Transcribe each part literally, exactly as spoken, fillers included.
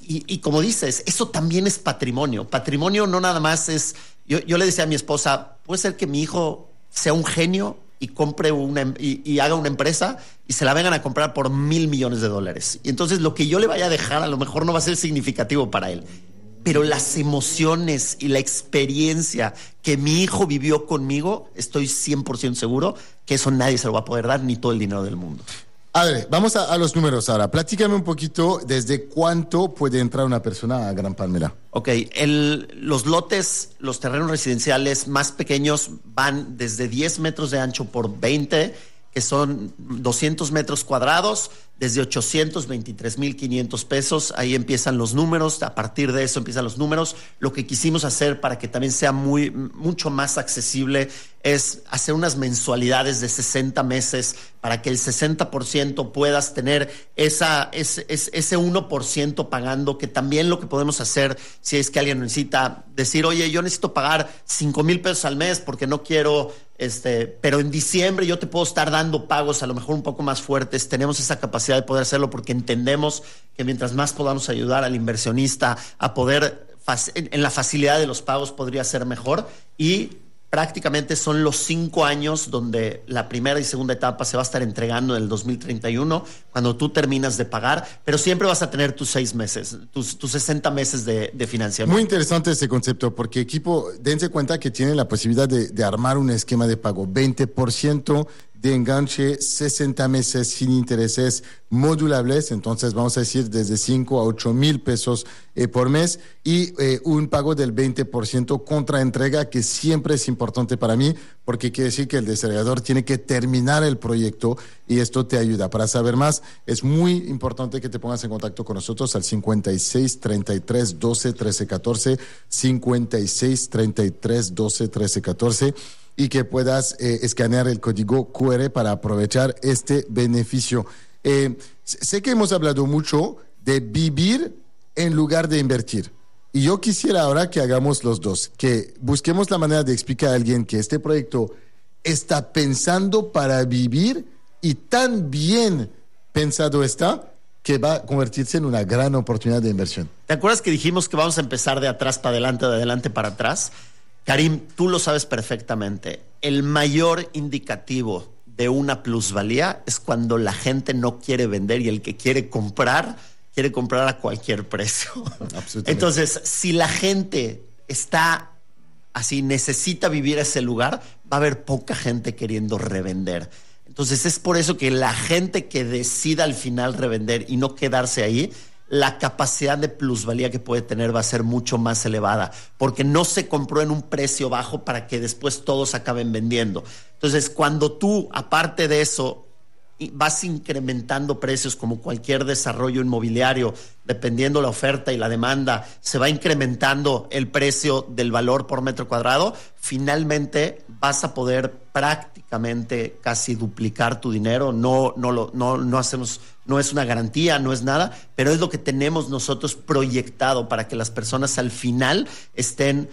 y, y como dices, eso también es patrimonio. Patrimonio no nada más es... Yo, yo le decía a mi esposa, puede ser que mi hijo sea un genio y compre una y, y haga una empresa y se la vengan a comprar por mil millones de dólares. Y entonces lo que yo le vaya a dejar a lo mejor no va a ser significativo para él. Pero las emociones y la experiencia que mi hijo vivió conmigo, estoy cien por ciento seguro que eso nadie se lo va a poder dar, ni todo el dinero del mundo. A ver, vamos a, a los números ahora. Platícame un poquito desde cuánto puede entrar una persona a Gran Palmera. Ok, el, los lotes, los terrenos residenciales más pequeños van desde diez metros de ancho por veinte, que son doscientos metros cuadrados, desde ochocientos veintitrés mil quinientos pesos. Ahí empiezan los números, a partir de eso empiezan los números. Lo que quisimos hacer para que también sea muy, mucho más accesible es hacer unas mensualidades de sesenta meses para que el sesenta por ciento puedas tener esa, ese, ese uno por ciento pagando, que también lo que podemos hacer si es que alguien necesita decir, oye, yo necesito pagar cinco mil pesos al mes porque no quiero, este, pero en diciembre yo te puedo estar dando pagos a lo mejor un poco más fuertes. Tenemos esa capacidad de poder hacerlo porque entendemos que mientras más podamos ayudar al inversionista a poder, en la facilidad de los pagos podría ser mejor. Y prácticamente son los cinco años donde la primera y segunda etapa se va a estar entregando en el dos mil treinta y uno, cuando tú terminas de pagar, pero siempre vas a tener tus seis meses, tus, tus sesenta meses de, de financiamiento. Muy interesante este concepto, porque equipo, dense cuenta que tienen la posibilidad de, de armar un esquema de pago, veinte por ciento de enganche, sesenta meses sin intereses modulables, entonces vamos a decir desde cinco a ocho mil pesos eh, por mes, y eh, un pago del veinte por ciento contra entrega, que siempre es importante para mí, porque quiere decir que el desarrollador tiene que terminar el proyecto y esto te ayuda. Para saber más, es muy importante que te pongas en contacto con nosotros al cincuenta y seis, treinta y tres, doce, trece, catorce, cincuenta y seis, treinta y tres, doce, trece, catorce, y que puedas eh, escanear el código cu erre para aprovechar este beneficio. Eh, sé que hemos hablado mucho de vivir en lugar de invertir. Y yo quisiera ahora que hagamos los dos, que busquemos la manera de explicar a alguien que este proyecto está pensando para vivir y tan bien pensado está que va a convertirse en una gran oportunidad de inversión. ¿Te acuerdas que dijimos que vamos a empezar de atrás para adelante, de adelante para atrás? Karim, tú lo sabes perfectamente. El mayor indicativo de una plusvalía es cuando la gente no quiere vender y el que quiere comprar, quiere comprar a cualquier precio. Absolutamente. Entonces, si la gente está así, necesita vivir ese lugar, va a haber poca gente queriendo revender. Entonces, es por eso que la gente que decida al final revender y no quedarse ahí, la capacidad de plusvalía que puede tener va a ser mucho más elevada, porque no se compró en un precio bajo para que después todos acaben vendiendo. Entonces, cuando tú, aparte de eso, vas incrementando precios como cualquier desarrollo inmobiliario, dependiendo la oferta y la demanda, se va incrementando el precio del valor por metro cuadrado, finalmente vas a poder prácticamente casi duplicar tu dinero. No, no, lo, no, no hacemos, no es una garantía, no es nada, pero es lo que tenemos nosotros proyectado para que las personas al final estén,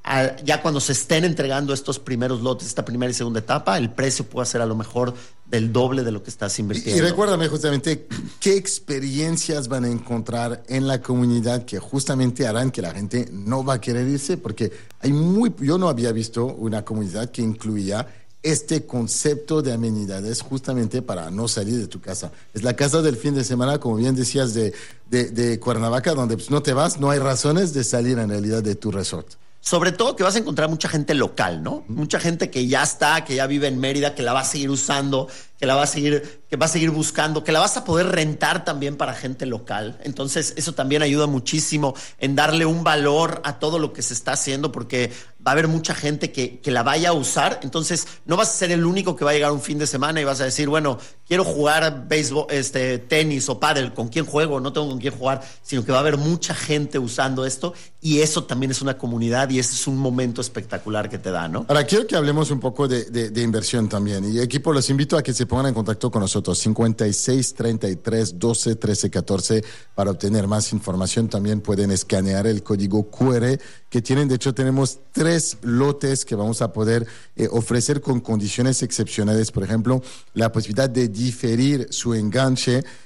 ya cuando se estén entregando estos primeros lotes, esta primera y segunda etapa, el precio puede ser a lo mejor del doble de lo que estás invirtiendo. Y, y recuérdame justamente qué experiencias van a encontrar en la comunidad que justamente harán que la gente no va a querer irse, porque hay muy, yo no había visto una comunidad que incluía este concepto de amenidades justamente para no salir de tu casa. Es la casa del fin de semana, como bien decías, de, de, de Cuernavaca, donde pues, no te vas, no hay razones de salir en realidad de tu resort. Sobre todo que vas a encontrar mucha gente local, ¿no? Mucha gente que ya está, que ya vive en Mérida, que la va a seguir usando, que la va a seguir, que va a seguir buscando, que la vas a poder rentar también para gente local. Entonces, eso también ayuda muchísimo en darle un valor a todo lo que se está haciendo, porque va a haber mucha gente que, que la vaya a usar. Entonces, no vas a ser el único que va a llegar un fin de semana y vas a decir, bueno, quiero jugar béisbol, este, tenis o pádel. ¿Con quién juego? No tengo con quién jugar, sino que va a haber mucha gente usando esto, y eso también es una comunidad y ese es un momento espectacular que te da, ¿no? Ahora, quiero que hablemos un poco de, de, de inversión también. Y equipo, los invito a que se pongan en contacto con nosotros, cincuenta y seis, treinta y tres, doce, trece, catorce, para obtener más información. También pueden escanear el código cu erre que tienen. De hecho, tenemos tres lotes que vamos a poder eh, ofrecer con condiciones excepcionales. Por ejemplo, la posibilidad de diferir su enganche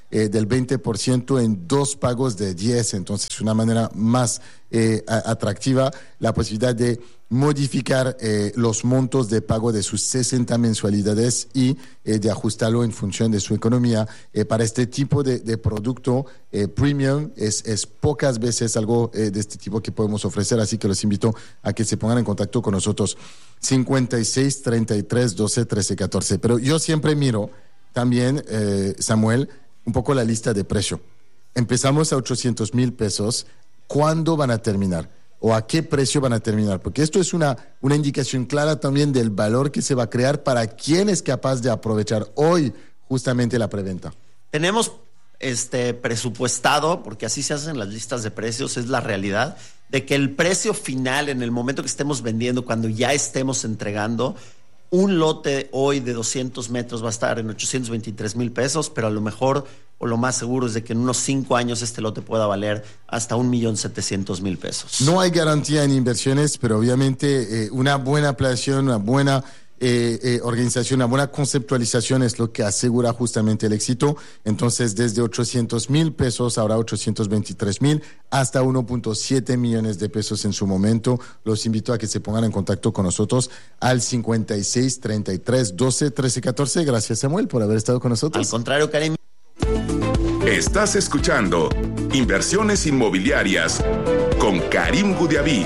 eh, del veinte por ciento en dos pagos de diez, entonces una manera más eh, atractiva, la posibilidad de modificar eh, los montos de pago de sus sesenta mensualidades y eh, de ajustarlo en función de su economía. Eh, para este tipo de, de producto eh, premium es, es pocas veces algo eh, de este tipo que podemos ofrecer, así que los invito a que se pongan en contacto con nosotros. cincuenta y seis, treinta y tres, doce, trece, catorce. Pero yo siempre miro también, eh, Samuel, un poco la lista de precio. Empezamos a ochocientos mil pesos. ¿Cuándo van a terminar? ¿O a qué precio van a terminar? Porque esto es una, una indicación clara también del valor que se va a crear para quien es capaz de aprovechar hoy justamente la preventa. Tenemos este presupuestado, porque así se hacen las listas de precios, es la realidad, de que el precio final en el momento que estemos vendiendo, cuando ya estemos entregando, un lote hoy de doscientos metros va a estar en ochocientos veintitrés mil pesos, pero a lo mejor o lo más seguro es de que en unos cinco años este lote pueda valer hasta un millón setecientos mil pesos. No hay garantía en inversiones, pero obviamente eh, una buena planeación, una buena eh, eh, organización, una buena conceptualización es lo que asegura justamente el éxito. Entonces, desde ochocientos mil pesos, ahora ochocientos veintitrés mil, hasta uno punto siete millones de pesos en su momento. Los invito a que se pongan en contacto con nosotros al cincuenta y seis, treinta y tres, doce, trece, catorce. Gracias, Samuel, por haber estado con nosotros. Al contrario, Karim. Estás escuchando Inversiones Inmobiliarias con Karim Goudiaby.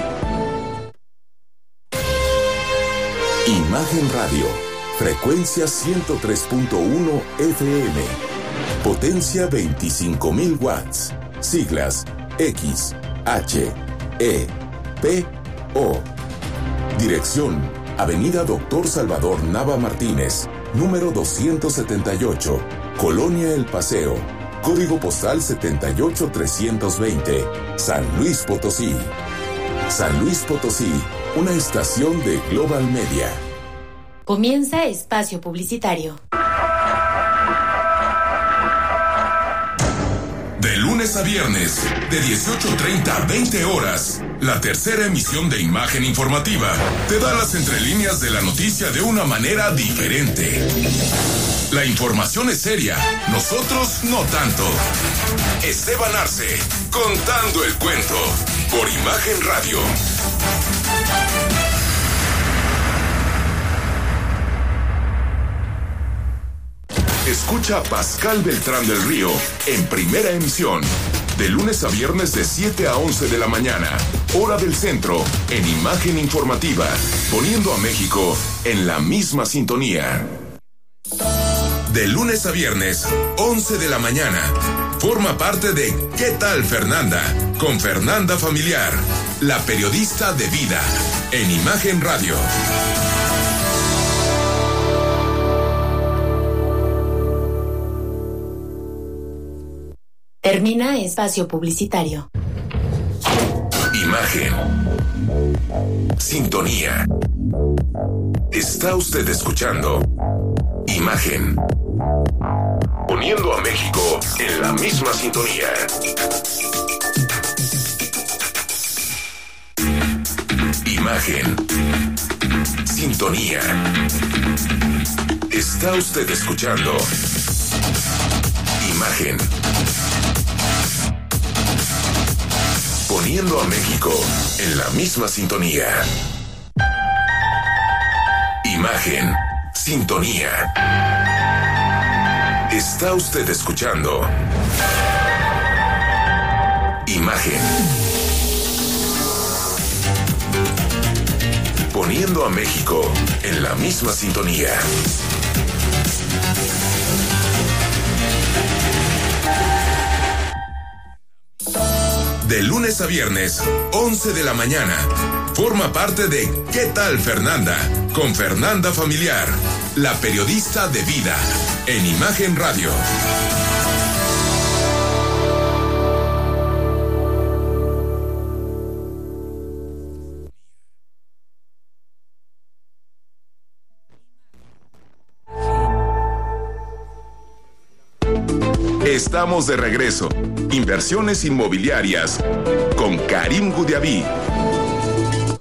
Imagen Radio, frecuencia ciento tres punto uno F M, potencia veinticinco mil watts, siglas X, H, E, P, O. Dirección, Avenida Doctor Salvador Nava Martínez, número doscientos setenta y ocho, Colonia El Paseo. Código postal setenta y ocho trescientos veinte, San Luis Potosí. San Luis Potosí, una estación de Global Media. Comienza espacio publicitario. De lunes a viernes, de dieciocho treinta a veinte horas, la tercera emisión de Imagen Informativa te da las entrelíneas de la noticia de una manera diferente. La información es seria, nosotros no tanto. Esteban Arce, contando el cuento, por Imagen Radio. Escucha a Pascal Beltrán del Río en primera emisión, de lunes a viernes de siete a once de la mañana, hora del centro, en Imagen Informativa, poniendo a México en la misma sintonía. De lunes a viernes, once de la mañana. Forma parte de ¿Qué tal, Fernanda? Con Fernanda Familiar, la periodista de vida, en Imagen Radio. Termina espacio publicitario. Imagen. Sintonía. Está usted escuchando Imagen. Poniendo a México en la misma sintonía. Imagen. Sintonía. Está usted escuchando Imagen. Poniendo a México en la misma sintonía. Imagen. Sintonía. Está usted escuchando Imagen. Poniendo a México en la misma sintonía. De lunes a viernes, once de la mañana. Forma parte de ¿Qué tal, Fernanda? Con Fernanda Familiar, la periodista de vida, en Imagen Radio. Estamos de regreso. Inversiones Inmobiliarias con Karim Goudiaby.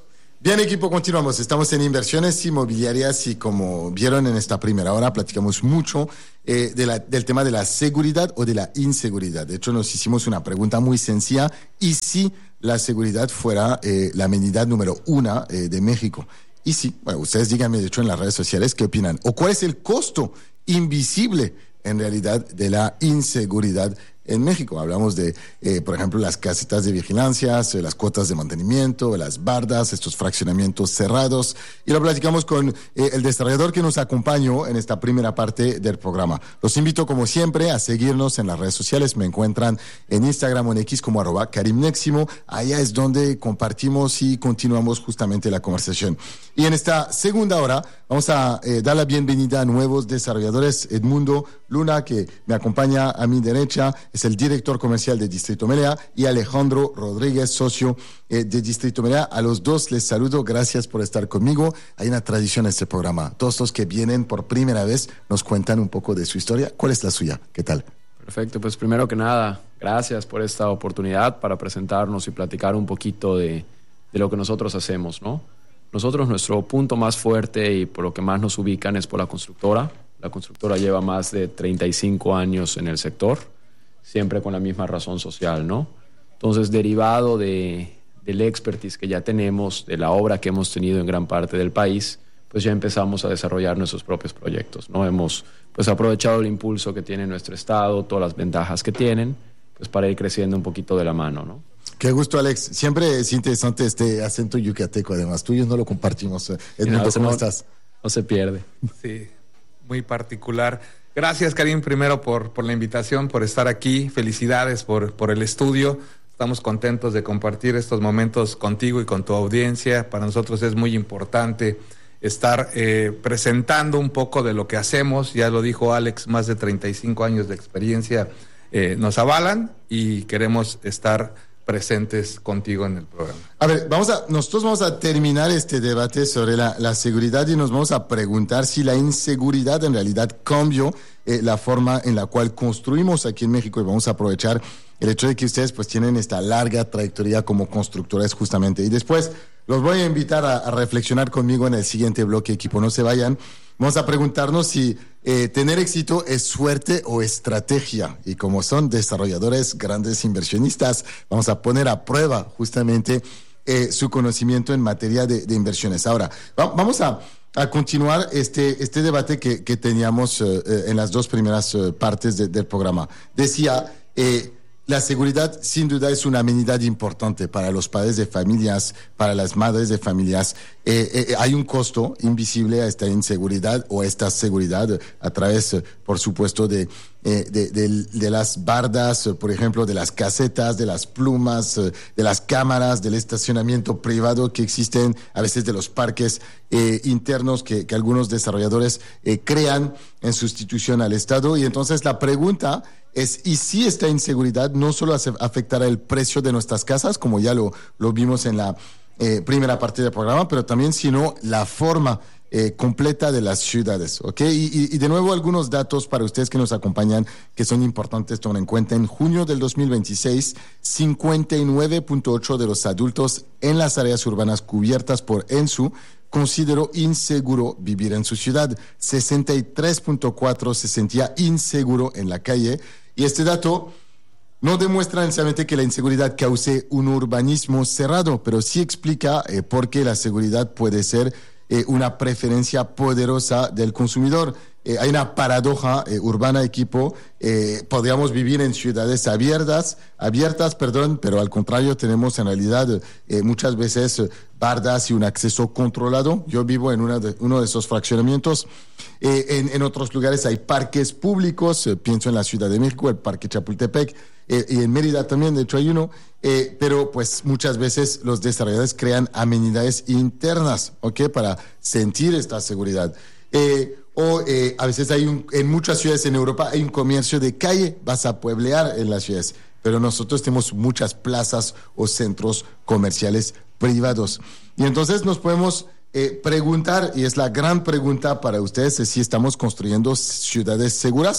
Bien, equipo, continuamos. Estamos en inversiones inmobiliarias y como vieron en esta primera hora, platicamos mucho eh, de la, del tema de la seguridad o de la inseguridad. De hecho, nos hicimos una pregunta muy sencilla. ¿Y si la seguridad fuera eh, la medida número una eh, de México? Y sí, bueno, ustedes díganme, de hecho, en las redes sociales, ¿qué opinan? ¿O cuál es el costo invisible, en realidad, de la inseguridad en México? Hablamos de, eh, por ejemplo, las casetas de vigilancia, eh, las cuotas de mantenimiento, las bardas, estos fraccionamientos cerrados. Y lo platicamos con eh, el desarrollador que nos acompañó en esta primera parte del programa. Los invito, como siempre, a seguirnos en las redes sociales. Me encuentran en Instagram o en X como arroba Karim Neximo. Allá es donde compartimos y continuamos justamente la conversación. Y en esta segunda hora vamos a eh, dar la bienvenida a nuevos desarrolladores. Edmundo Luna, que me acompaña a mi derecha, es el director comercial de Distrito Melea, y Alejandro Rodríguez, socio eh, de Distrito Melea. A los dos les saludo, gracias por estar conmigo. Hay una tradición en este programa. Todos los que vienen por primera vez nos cuentan un poco de su historia. ¿Cuál es la suya? ¿Qué tal? Perfecto, pues primero que nada, gracias por esta oportunidad para presentarnos y platicar un poquito de, de lo que nosotros hacemos, ¿no? Nosotros, nuestro punto más fuerte y por lo que más nos ubican es por la constructora. La constructora lleva más de treinta y cinco años en el sector, siempre con la misma razón social, ¿no? Entonces, derivado de, del expertise que ya tenemos, de la obra que hemos tenido en gran parte del país, pues ya empezamos a desarrollar nuestros propios proyectos, ¿no? Hemos pues aprovechado el impulso que tiene nuestro estado, todas las ventajas que tienen, pues para ir creciendo un poquito de la mano, ¿no? Qué gusto, Alex. Siempre es interesante este acento yucateco, además. Tú y yo no lo compartimos. Edmundo, no, ¿cómo no, estás? No se pierde. Sí, muy particular. Gracias, Karim, primero por, por la invitación, por estar aquí. Felicidades por, por el estudio. Estamos contentos de compartir estos momentos contigo y con tu audiencia. Para nosotros es muy importante estar eh, presentando un poco de lo que hacemos. Ya lo dijo Alex, más de treinta y cinco años de experiencia eh, nos avalan y queremos estar presentes contigo en el programa. A ver, vamos a, nosotros vamos a terminar este debate sobre la, la seguridad y nos vamos a preguntar si la inseguridad en realidad cambió eh, la forma en la cual construimos aquí en México, y vamos a aprovechar el hecho de que ustedes pues tienen esta larga trayectoria como constructores justamente. Y después los voy a invitar a, a reflexionar conmigo en el siguiente bloque, equipo, no se vayan. Vamos a preguntarnos si eh, tener éxito es suerte o estrategia. Y como son desarrolladores, grandes inversionistas, vamos a poner a prueba justamente eh, su conocimiento en materia de, de inversiones. Ahora, va, vamos a, a continuar este, este debate que, que teníamos eh, eh, en las dos primeras eh, partes de, del programa. Decía... Eh, La seguridad, sin duda, es una amenidad importante para los padres de familias, para las madres de familias. Eh, eh, hay un costo invisible a esta inseguridad o a esta seguridad a través, por supuesto, de, eh, de, de, de las bardas, por ejemplo, de las casetas, de las plumas, de las cámaras, del estacionamiento privado que existen, a veces de los parques eh, internos que, que algunos desarrolladores eh, crean en sustitución al Estado. Y entonces la pregunta es, ¿y si esta inseguridad no solo afectará el precio de nuestras casas, como ya lo, lo vimos en la eh, primera parte del programa, pero también sino la forma eh, completa de las ciudades? ¿Ok? Y, y, y de nuevo algunos datos para ustedes que nos acompañan que son importantes tomar en cuenta. En junio del dos mil veintiséis, cincuenta y nueve punto ocho de los adultos en las áreas urbanas cubiertas por ENSU consideró inseguro vivir en su ciudad. sesenta y tres punto cuatro se sentía inseguro en la calle. Y este dato no demuestra necesariamente que la inseguridad cause un urbanismo cerrado, pero sí explica eh, por qué la seguridad puede ser eh, una preferencia poderosa del consumidor. Eh, hay una paradoja eh, urbana, equipo. Eh, podríamos vivir en ciudades abiertas, abiertas, perdón, pero al contrario tenemos en realidad eh, muchas veces eh, bardas y un acceso controlado. Yo vivo en una de, uno de esos fraccionamientos. Eh, en, en otros lugares hay parques públicos, eh, pienso en la Ciudad de México, el Parque Chapultepec, eh, y en Mérida también, de hecho hay uno, eh, pero pues muchas veces los desarrolladores crean amenidades internas, ¿ok? Para sentir esta seguridad. Eh, o eh, a veces hay un, en muchas ciudades en Europa hay un comercio de calle, vas a pueblear en las ciudades, pero nosotros tenemos muchas plazas o centros comerciales privados. Y entonces nos podemos eh, preguntar, y es la gran pregunta para ustedes, es si estamos construyendo ciudades seguras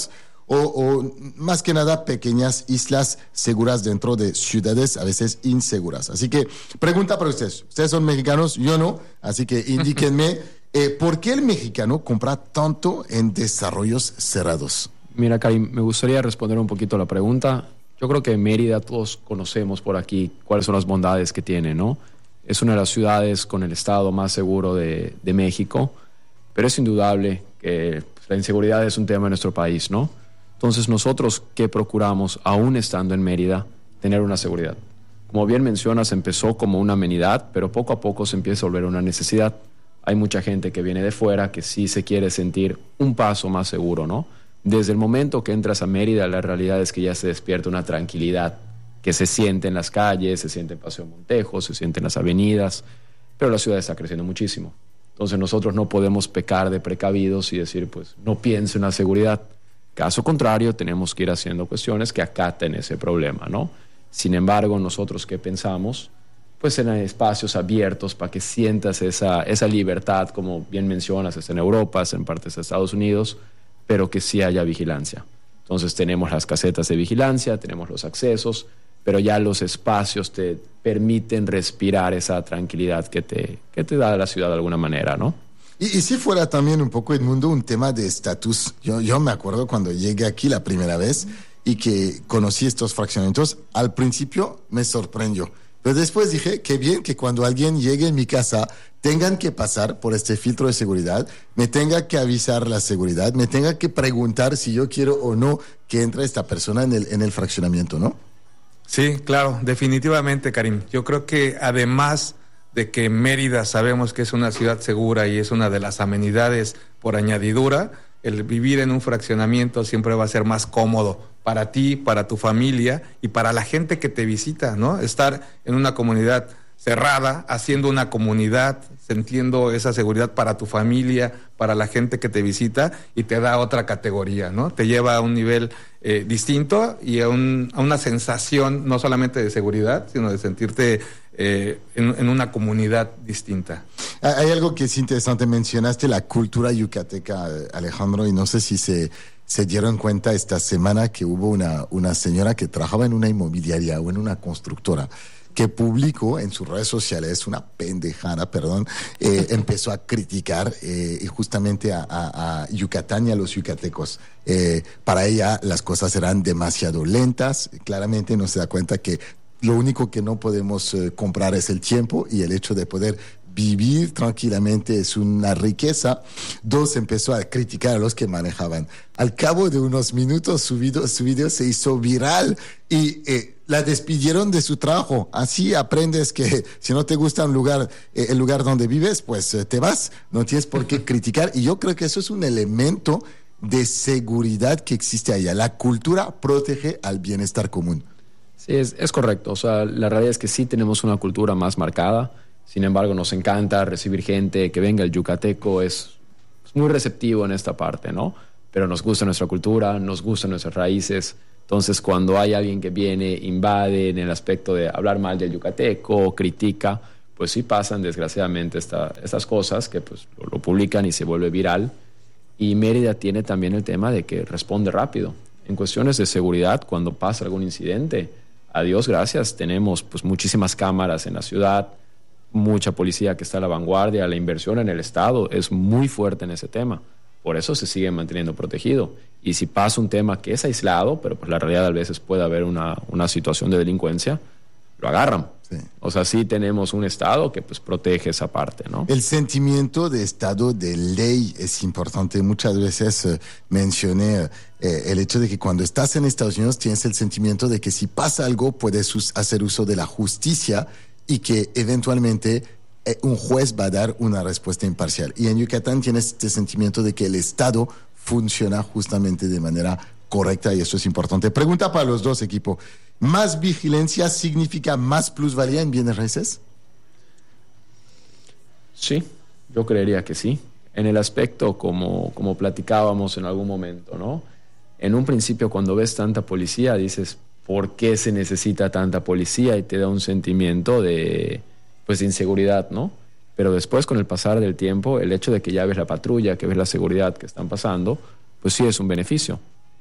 o, o más que nada pequeñas islas seguras dentro de ciudades a veces inseguras. Así que pregunta para ustedes. Ustedes son mexicanos, yo no, así que indíquenme, eh, ¿por qué el mexicano compra tanto en desarrollos cerrados? Mira, Karim, me gustaría responder un poquito a la pregunta. Yo creo que en Mérida todos conocemos por aquí cuáles son las bondades que tiene, ¿no? Es una de las ciudades con el estado más seguro de, de México, pero es indudable que pues, la inseguridad es un tema en nuestro país, ¿no? Entonces nosotros, ¿qué procuramos, aún estando en Mérida, tener una seguridad? Como bien mencionas, empezó como una amenidad, pero poco a poco se empieza a volver una necesidad. Hay mucha gente que viene de fuera que sí se quiere sentir un paso más seguro, ¿no? Desde el momento que entras a Mérida, la realidad es que ya se despierta una tranquilidad que se siente en las calles, se siente en Paseo Montejo, se siente en las avenidas, pero la ciudad está creciendo muchísimo. Entonces nosotros no podemos pecar de precavidos y decir, pues, no pienso en la seguridad. Caso contrario, tenemos que ir haciendo cuestiones que acaten ese problema, ¿no? Sin embargo, nosotros, ¿qué pensamos? Pues en espacios abiertos para que sientas esa, esa libertad, como bien mencionas, es en Europa, es en partes de Estados Unidos, pero que sí haya vigilancia. Entonces tenemos las casetas de vigilancia, tenemos los accesos, pero ya los espacios te permiten respirar esa tranquilidad que te, que te da la ciudad de alguna manera, ¿no? Y, y si fuera también un poco, Edmundo, un tema de estatus. Yo, yo me acuerdo cuando llegué aquí la primera vez y que conocí estos fraccionamientos, al principio me sorprendió. Pero después dije, qué bien que cuando alguien llegue a mi casa tengan que pasar por este filtro de seguridad, me tenga que avisar la seguridad, me tenga que preguntar si yo quiero o no que entre esta persona en el, en el fraccionamiento, ¿no? Sí, claro, definitivamente, Karim. Yo creo que además de que Mérida sabemos que es una ciudad segura y es una de las amenidades por añadidura, el vivir en un fraccionamiento siempre va a ser más cómodo para ti, para tu familia y para la gente que te visita, ¿no? Estar en una comunidad cerrada, haciendo una comunidad, sintiendo esa seguridad para tu familia, para la gente que te visita y te da otra categoría, ¿no? Te lleva a un nivel eh, distinto y a, un, a una sensación no solamente de seguridad, sino de sentirte eh, en, en una comunidad distinta. Hay algo que es interesante, mencionaste la cultura yucateca, Alejandro, y no sé si se, se dieron cuenta esta semana que hubo una, una señora que trabajaba en una inmobiliaria o en una constructora que publicó en sus redes sociales una pendejada, perdón, eh, empezó a criticar eh, y justamente a, a, a Yucatán y a los yucatecos. Eh, para ella las cosas eran demasiado lentas, claramente no se da cuenta que lo único que no podemos eh, comprar es el tiempo y el hecho de poder vivir tranquilamente es una riqueza. Dos, empezó a criticar a los que manejaban. Al cabo de unos minutos su video, su video se hizo viral y eh, la despidieron de su trabajo. Así aprendes que si no te gusta un lugar, eh, el lugar donde vives, pues eh, te vas. No tienes por qué criticar. Y yo creo que eso es un elemento de seguridad que existe allá. La cultura protege al bienestar común. Sí, es, es correcto. O sea, la realidad es que sí tenemos una cultura más marcada. Sin embargo, nos encanta recibir gente, que venga el yucateco, es, es muy receptivo en esta parte, ¿no? Pero nos gusta nuestra cultura, nos gustan nuestras raíces. Entonces, cuando hay alguien que viene, invade en el aspecto de hablar mal del yucateco, critica, pues sí pasan desgraciadamente esta, estas cosas que pues lo, lo publican y se vuelve viral. Y Mérida tiene también el tema de que responde rápido. En cuestiones de seguridad, cuando pasa algún incidente, a Dios gracias, tenemos pues muchísimas cámaras en la ciudad, mucha policía que está a la vanguardia, la inversión en el Estado es muy fuerte en ese tema. Por eso se sigue manteniendo protegido. Y si pasa un tema que es aislado, pero pues la realidad a veces puede haber una, una situación de delincuencia, lo agarran. Sí. O sea, sí tenemos un Estado que pues protege esa parte, ¿no? El sentimiento de Estado de ley es importante. Muchas veces eh, mencioné eh, el hecho de que cuando estás en Estados Unidos tienes el sentimiento de que si pasa algo puedes us- hacer uso de la justicia y que eventualmente eh, un juez va a dar una respuesta imparcial. Y en Yucatán tienes este sentimiento de que el Estado funciona justamente de manera correcta y eso es importante. Pregunta para los dos equipos. ¿Más vigilancia significa más plusvalía en bienes raíces? Sí, yo creería que sí. En el aspecto como, como platicábamos en algún momento, ¿no? En un principio cuando ves tanta policía dices, ¿por qué se necesita tanta policía? Y te da un sentimiento de, pues, de inseguridad, ¿no? Pero después, con el pasar del tiempo, el hecho de que ya ves la patrulla, que ves la seguridad que están pasando, pues sí es un beneficio.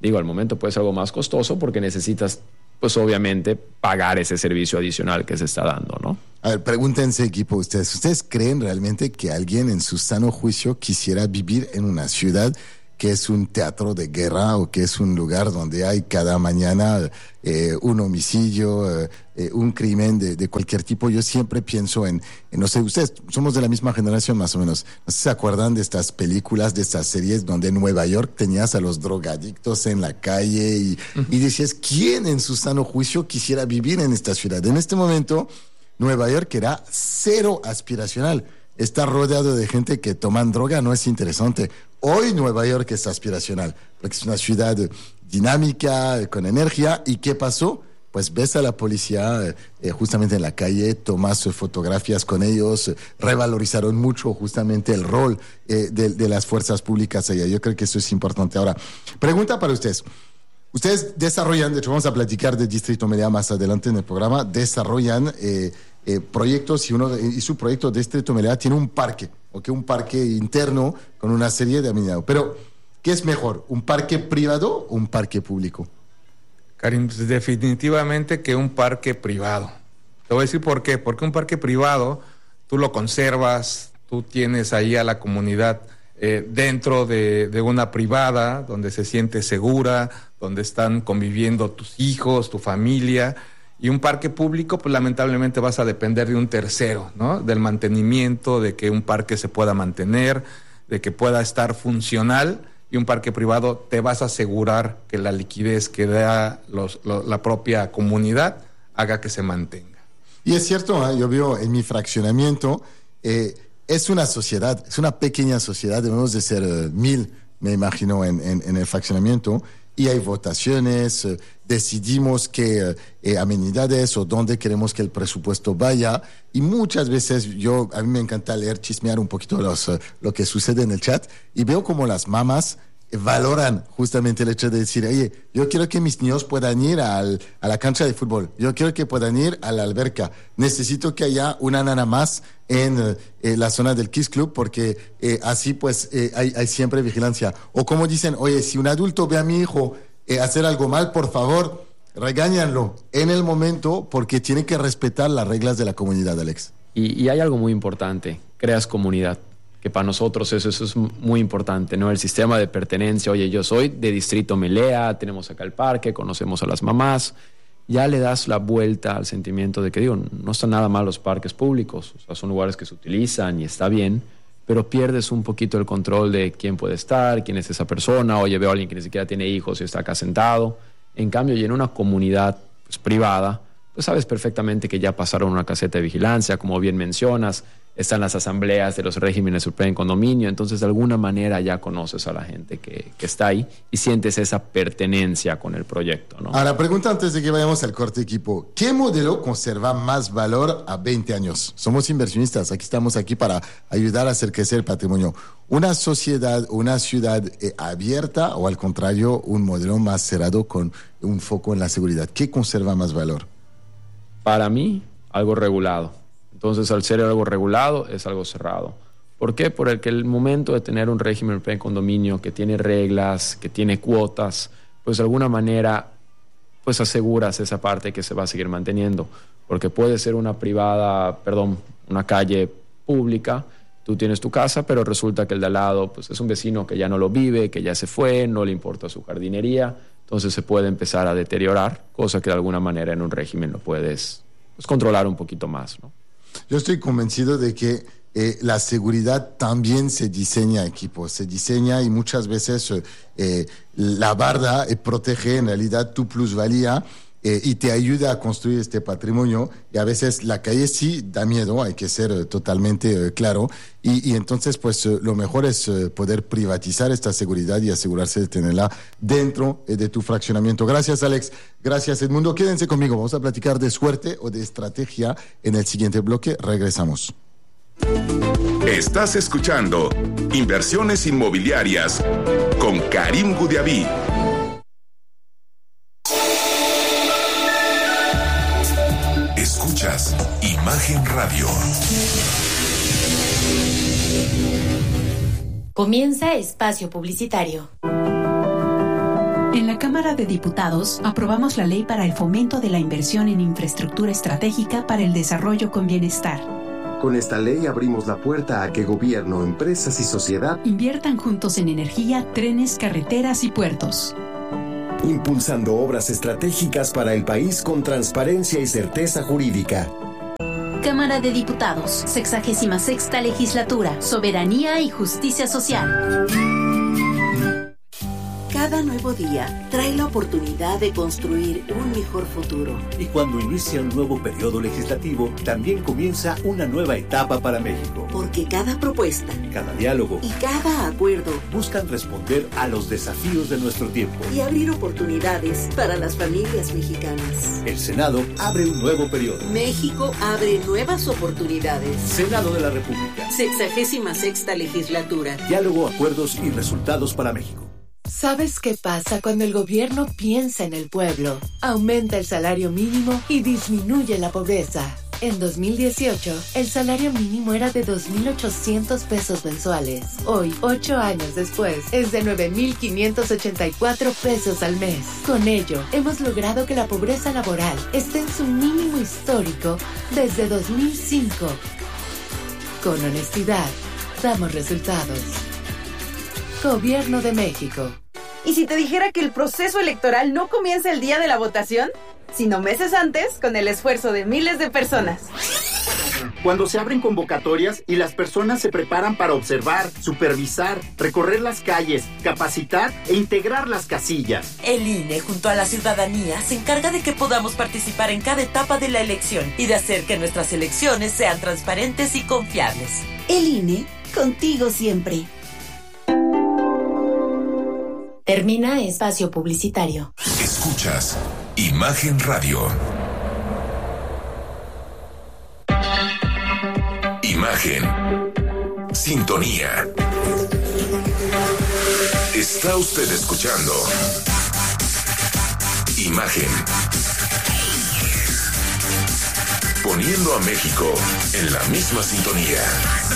Digo, al momento puede ser algo más costoso porque necesitas, pues obviamente, pagar ese servicio adicional que se está dando, ¿no? A ver, pregúntense, equipo, ustedes. ¿Ustedes creen realmente que alguien en su sano juicio quisiera vivir en una ciudad que es un teatro de guerra o que es un lugar donde hay cada mañana eh, un homicidio, eh, eh, un crimen de, de cualquier tipo? Yo siempre pienso en, en, no sé, ustedes somos de la misma generación más o menos. No sé si se acuerdan de estas películas, de estas series donde en Nueva York tenías a los drogadictos en la calle y, uh-huh. y decías, ¿quién en su sano juicio quisiera vivir en esta ciudad? En este momento, Nueva York era cero aspiracional. Está rodeado de gente que toman droga, no es interesante. Hoy Nueva York es aspiracional, porque es una ciudad dinámica, con energía. ¿Y qué pasó? Pues ves a la policía eh, justamente en la calle, tomas fotografías con ellos, eh, revalorizaron mucho justamente el rol eh, de, de las fuerzas públicas allá. Yo creo que eso es importante. Ahora, pregunta para ustedes. Ustedes desarrollan, de hecho vamos a platicar de Distrito Meliá más adelante en el programa, desarrollan eh, eh, proyectos y, uno, y su proyecto Distrito Meliá tiene un parque, ¿okay? Un parque interno con una serie de amenidades. Pero, ¿qué es mejor? ¿Un parque privado o un parque público? Karim, definitivamente que un parque privado. Te voy a decir por qué. Porque un parque privado, tú lo conservas, tú tienes ahí a la comunidad eh, dentro de, de una privada, donde se siente segura, donde están conviviendo tus hijos, tu familia. Y un parque público, pues lamentablemente vas a depender de un tercero, ¿no? Del mantenimiento, de que un parque se pueda mantener, de que pueda estar funcional. Y un parque privado te vas a asegurar que la liquidez que da los, lo, la propia comunidad haga que se mantenga. Y es cierto, ¿eh? Yo veo en mi fraccionamiento, eh, es una sociedad, es una pequeña sociedad, debemos de ser uh, mil, me imagino, en, en, en el fraccionamiento. Y hay votaciones, eh, decidimos qué eh, amenidades o dónde queremos que el presupuesto vaya. Y muchas veces yo, a mí me encanta leer, chismear un poquito los, uh, lo que sucede en el chat y veo como las mamás valoran justamente el hecho de decir, oye, yo quiero que mis niños puedan ir al, a la cancha de fútbol, yo quiero que puedan ir a la alberca, necesito que haya una nana más en eh, la zona del Kids Club porque eh, así pues eh, hay, hay siempre vigilancia. O como dicen, oye, si un adulto ve a mi hijo eh, hacer algo mal, por favor, regáñanlo en el momento porque tiene que respetar las reglas de la comunidad, Alex. Y, y hay algo muy importante, creas comunidad, que para nosotros eso, eso es muy importante, ¿no? El sistema de pertenencia, oye, yo soy de Distrito Meliá, tenemos acá el parque, conocemos a las mamás, ya le das la vuelta al sentimiento de que, digo, no están nada mal los parques públicos, o sea, son lugares que se utilizan y está bien, pero pierdes un poquito el control de quién puede estar, quién es esa persona, oye, veo a alguien que ni siquiera tiene hijos y está acá sentado. En cambio, y en una comunidad pues, privada, pues sabes perfectamente que ya pasaron una caseta de vigilancia, como bien mencionas, están las asambleas de los regímenes supremos en condominio, entonces de alguna manera ya conoces a la gente que, que está ahí y sientes esa pertenencia con el proyecto, ¿no? Ahora, pregunta antes de que vayamos al corte, equipo. ¿Qué modelo conserva más valor a veinte años? Somos inversionistas, aquí estamos aquí para ayudar a hacer crecer el patrimonio. ¿Una sociedad, una ciudad eh, abierta o al contrario, un modelo más cerrado con un foco en la seguridad? ¿Qué conserva más valor? Para mí, algo regulado. Entonces, al ser algo regulado, es algo cerrado. ¿Por qué? Por el que el momento de tener un régimen de condominio que tiene reglas, que tiene cuotas, pues de alguna manera pues aseguras esa parte que se va a seguir manteniendo. Porque puede ser una privada, perdón, una calle pública, tú tienes tu casa, pero resulta que el de al lado pues es un vecino que ya no lo vive, que ya se fue, no le importa su jardinería, entonces se puede empezar a deteriorar, cosa que de alguna manera en un régimen lo puedes pues, controlar un poquito más, ¿no? Yo estoy convencido de que eh, la seguridad también se diseña, equipo, se diseña y muchas veces eh, la barda eh, protege en realidad tu plusvalía eh, y te ayuda a construir este patrimonio. Y a veces la calle sí da miedo, hay que ser eh, totalmente eh, claro. Y, y entonces, pues eh, lo mejor es eh, poder privatizar esta seguridad y asegurarse de tenerla dentro eh, de tu fraccionamiento. Gracias, Alex. Gracias, Edmundo. Quédense conmigo. Vamos a platicar de suerte o de estrategia en el siguiente bloque. Regresamos. Estás escuchando Inversiones Inmobiliarias con Karim Gudiaví. Escuchas Imagen Radio. Comienza espacio publicitario. En la Cámara de Diputados aprobamos la ley para el fomento de la inversión en infraestructura estratégica para el desarrollo con bienestar. Con esta ley abrimos la puerta a que gobierno, empresas y sociedad inviertan juntos en energía, trenes, carreteras y puertos. Impulsando obras estratégicas para el país con transparencia y certeza jurídica. Cámara de Diputados, sexagésima sexta legislatura, soberanía y justicia social. Cada nuevo día trae la oportunidad de construir un mejor futuro. Y cuando inicia un nuevo periodo legislativo, también comienza una nueva etapa para México. Porque cada propuesta, cada diálogo y cada acuerdo buscan responder a los desafíos de nuestro tiempo y abrir oportunidades para las familias mexicanas. El Senado abre un nuevo periodo. México abre nuevas oportunidades. Senado de la República. Sexagésima sexta legislatura. Diálogo, acuerdos y resultados para México. ¿Sabes qué pasa cuando el gobierno piensa en el pueblo? Aumenta el salario mínimo y disminuye la pobreza. En dos mil dieciocho, el salario mínimo era de dos mil ochocientos pesos mensuales. Hoy, ocho años después, es de nueve mil quinientos ochenta y cuatro pesos al mes. Con ello, hemos logrado que la pobreza laboral esté en su mínimo histórico desde dos mil cinco. Con honestidad, damos resultados. Gobierno de México. ¿Y si te dijera que el proceso electoral no comienza el día de la votación, sino meses antes, con el esfuerzo de miles de personas? Cuando se abren convocatorias y las personas se preparan para observar, supervisar, recorrer las calles, capacitar e integrar las casillas. El I N E, junto a la ciudadanía, se encarga de que podamos participar en cada etapa de la elección y de hacer que nuestras elecciones sean transparentes y confiables. El I N E, contigo siempre. Termina espacio publicitario. Escuchas Imagen Radio. Imagen. Sintonía. Está usted escuchando Imagen. Poniendo a México en la misma sintonía.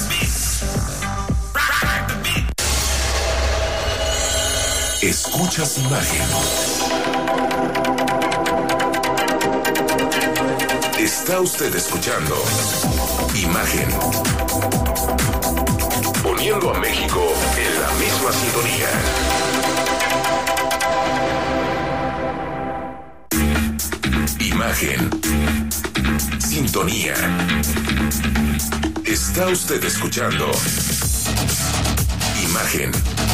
Escuchas Imagen. Está usted escuchando Imagen. Poniendo a México en la misma sintonía. Imagen. Sintonía. Está usted escuchando Imagen.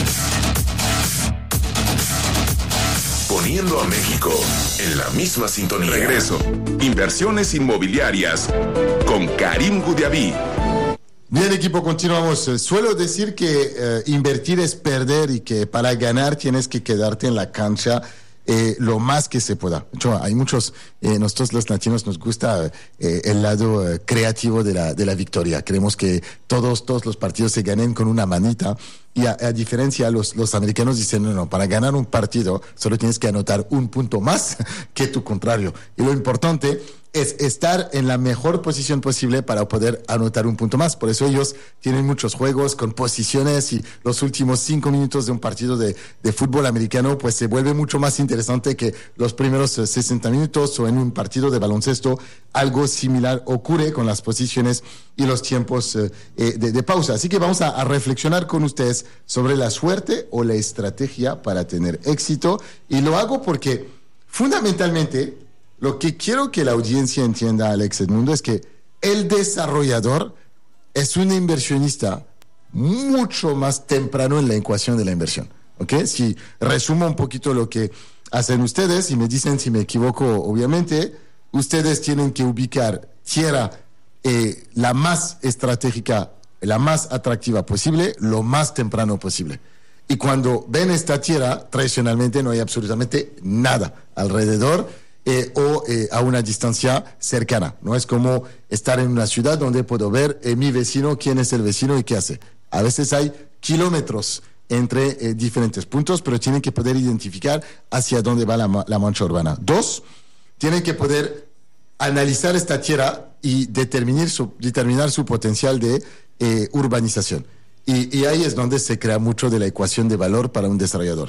Poniendo a México en la misma sintonía. Regreso. Inversiones inmobiliarias con Karim Gudiaví. Bien, equipo, continuamos. Suelo decir que eh, invertir es perder y que para ganar tienes que quedarte en la cancha eh, lo más que se pueda. De hecho, hay muchos, eh, nosotros los latinos nos gusta eh, el lado eh, creativo de la, de la victoria. Creemos que todos, todos los partidos se ganen con una manita. Y a, a diferencia, los, los americanos dicen, no, no, para ganar un partido solo tienes que anotar un punto más que tu contrario. Y lo importante es estar en la mejor posición posible para poder anotar un punto más. Por eso ellos tienen muchos juegos con posiciones y los últimos cinco minutos de un partido de, de fútbol americano pues se vuelve mucho más interesante que los primeros sesenta minutos, o en un partido de baloncesto algo similar ocurre con las posiciones y los tiempos eh, de, de pausa. Así que vamos a, a reflexionar con ustedes sobre la suerte o la estrategia para tener éxito, y lo hago porque fundamentalmente lo que quiero que la audiencia entienda, Alex Edmundo, es que el desarrollador es un inversionista mucho más temprano en la ecuación de la inversión. ¿Ok? Si resumo un poquito lo que hacen ustedes, y me dicen si me equivoco, obviamente, ustedes tienen que ubicar tierra eh, la más estratégica, la más atractiva posible, lo más temprano posible. Y cuando ven esta tierra, tradicionalmente no hay absolutamente nada alrededor, Eh, o eh, a una distancia cercana. No es como estar en una ciudad donde puedo ver eh, mi vecino, quién es el vecino y qué hace. A veces hay kilómetros entre eh, diferentes puntos, pero tienen que poder identificar hacia dónde va la, la mancha urbana. Dos, tienen que poder analizar esta tierra y determinar su, determinar su potencial de eh, urbanización. Y, y ahí es donde se crea mucho de la ecuación de valor para un desarrollador.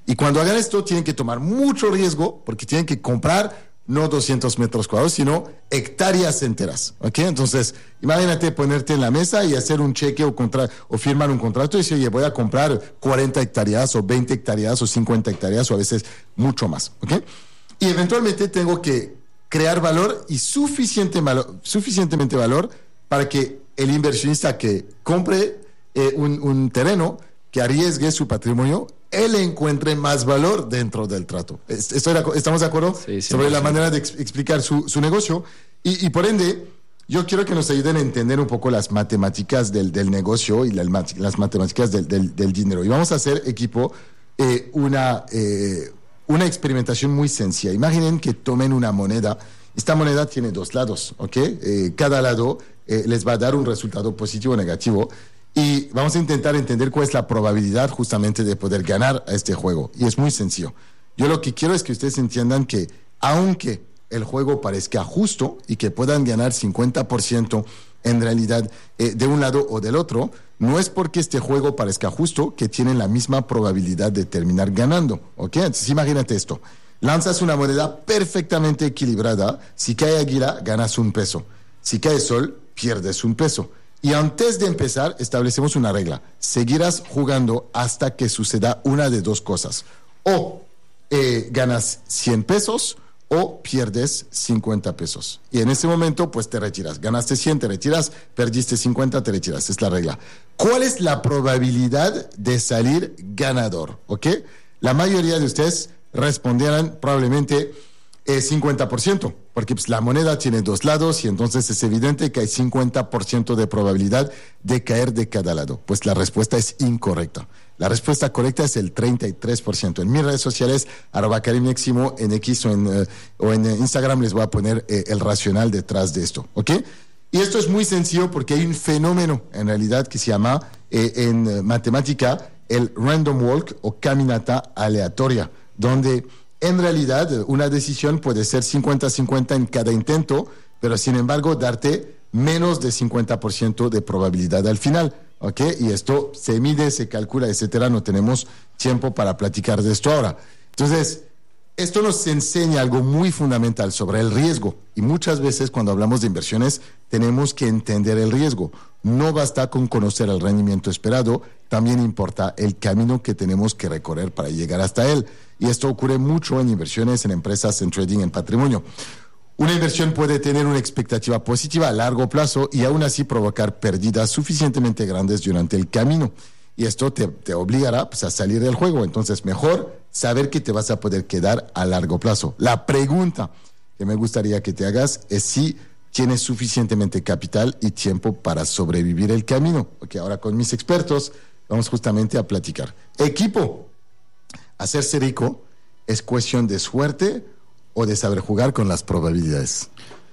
Y cuando hagan esto, tienen que tomar mucho riesgo porque tienen que comprar no doscientos metros cuadrados, sino hectáreas enteras, ¿ok? Entonces, imagínate ponerte en la mesa y hacer un cheque o, contra, o firmar un contrato y decir, oye, voy a comprar cuarenta hectáreas o veinte hectáreas o cincuenta hectáreas o a veces mucho más, ¿ok? Y eventualmente tengo que crear valor y suficiente valor, suficientemente valor para que el inversionista que compre eh, un, un terreno, que arriesgue su patrimonio, él encuentre más valor dentro del trato. Estoy de, ¿Estamos de acuerdo? Sí, sí, sobre sí. la manera de ex- explicar su, su negocio. Y, y por ende, yo quiero que nos ayuden a entender un poco las matemáticas del, del negocio y la, las matemáticas del, del, del dinero. Y vamos a hacer, equipo, eh, una, eh, una experimentación muy sencilla. Imaginen que tomen una moneda. Esta moneda tiene dos lados, ¿ok? Eh, cada lado eh, les va a dar un resultado positivo o negativo. Y vamos a intentar entender cuál es la probabilidad justamente de poder ganar a este juego. Y es muy sencillo. Yo lo que quiero es que ustedes entiendan que aunque el juego parezca justo y que puedan ganar cincuenta por ciento en realidad eh, de un lado o del otro, no es porque este juego parezca justo que tienen la misma probabilidad de terminar ganando. ¿Ok? Entonces imagínate esto. Lanzas una moneda perfectamente equilibrada. Si cae águila, ganas un peso. Si cae sol, pierdes un peso. Y antes de empezar, establecemos una regla. Seguirás jugando hasta que suceda una de dos cosas. O eh, ganas cien pesos o pierdes cincuenta pesos. Y en ese momento, pues te retiras. Ganaste cien, te retiras. Perdiste cincuenta, te retiras. Es la regla. ¿Cuál es la probabilidad de salir ganador? ¿Ok? La mayoría de ustedes respondieran probablemente eh, cincuenta por ciento. Porque pues, la moneda tiene dos lados y entonces es evidente que hay cincuenta por ciento de probabilidad de caer de cada lado. Pues la respuesta es incorrecta. La respuesta correcta es el treinta y tres por ciento. En mis redes sociales, arroba Karim Neximo, en X o en, uh, o en Instagram les voy a poner eh, el racional detrás de esto, ¿ok? Y esto es muy sencillo porque hay un fenómeno en realidad que se llama eh, en uh, matemática el random walk o caminata aleatoria, donde en realidad una decisión puede ser cincuenta cincuenta en cada intento, pero sin embargo darte menos de cincuenta por ciento de probabilidad al final, ¿ok? Y esto se mide, se calcula, etcétera. No tenemos tiempo para platicar de esto ahora. Entonces, esto nos enseña algo muy fundamental sobre el riesgo. Y muchas veces cuando hablamos de inversiones tenemos que entender el riesgo. No basta con conocer el rendimiento esperado, también importa el camino que tenemos que recorrer para llegar hasta él. Y esto ocurre mucho en inversiones, en empresas, en trading, en patrimonio. Una inversión puede tener una expectativa positiva a largo plazo y aún así provocar pérdidas suficientemente grandes durante el camino. Y esto te, te obligará pues, a salir del juego. Entonces, mejor saber que te vas a poder quedar a largo plazo. La pregunta que me gustaría que te hagas es si tienes suficientemente capital y tiempo para sobrevivir el camino. Porque ahora con mis expertos vamos justamente a platicar. Equipo, hacerse rico es cuestión de suerte o de saber jugar con las probabilidades.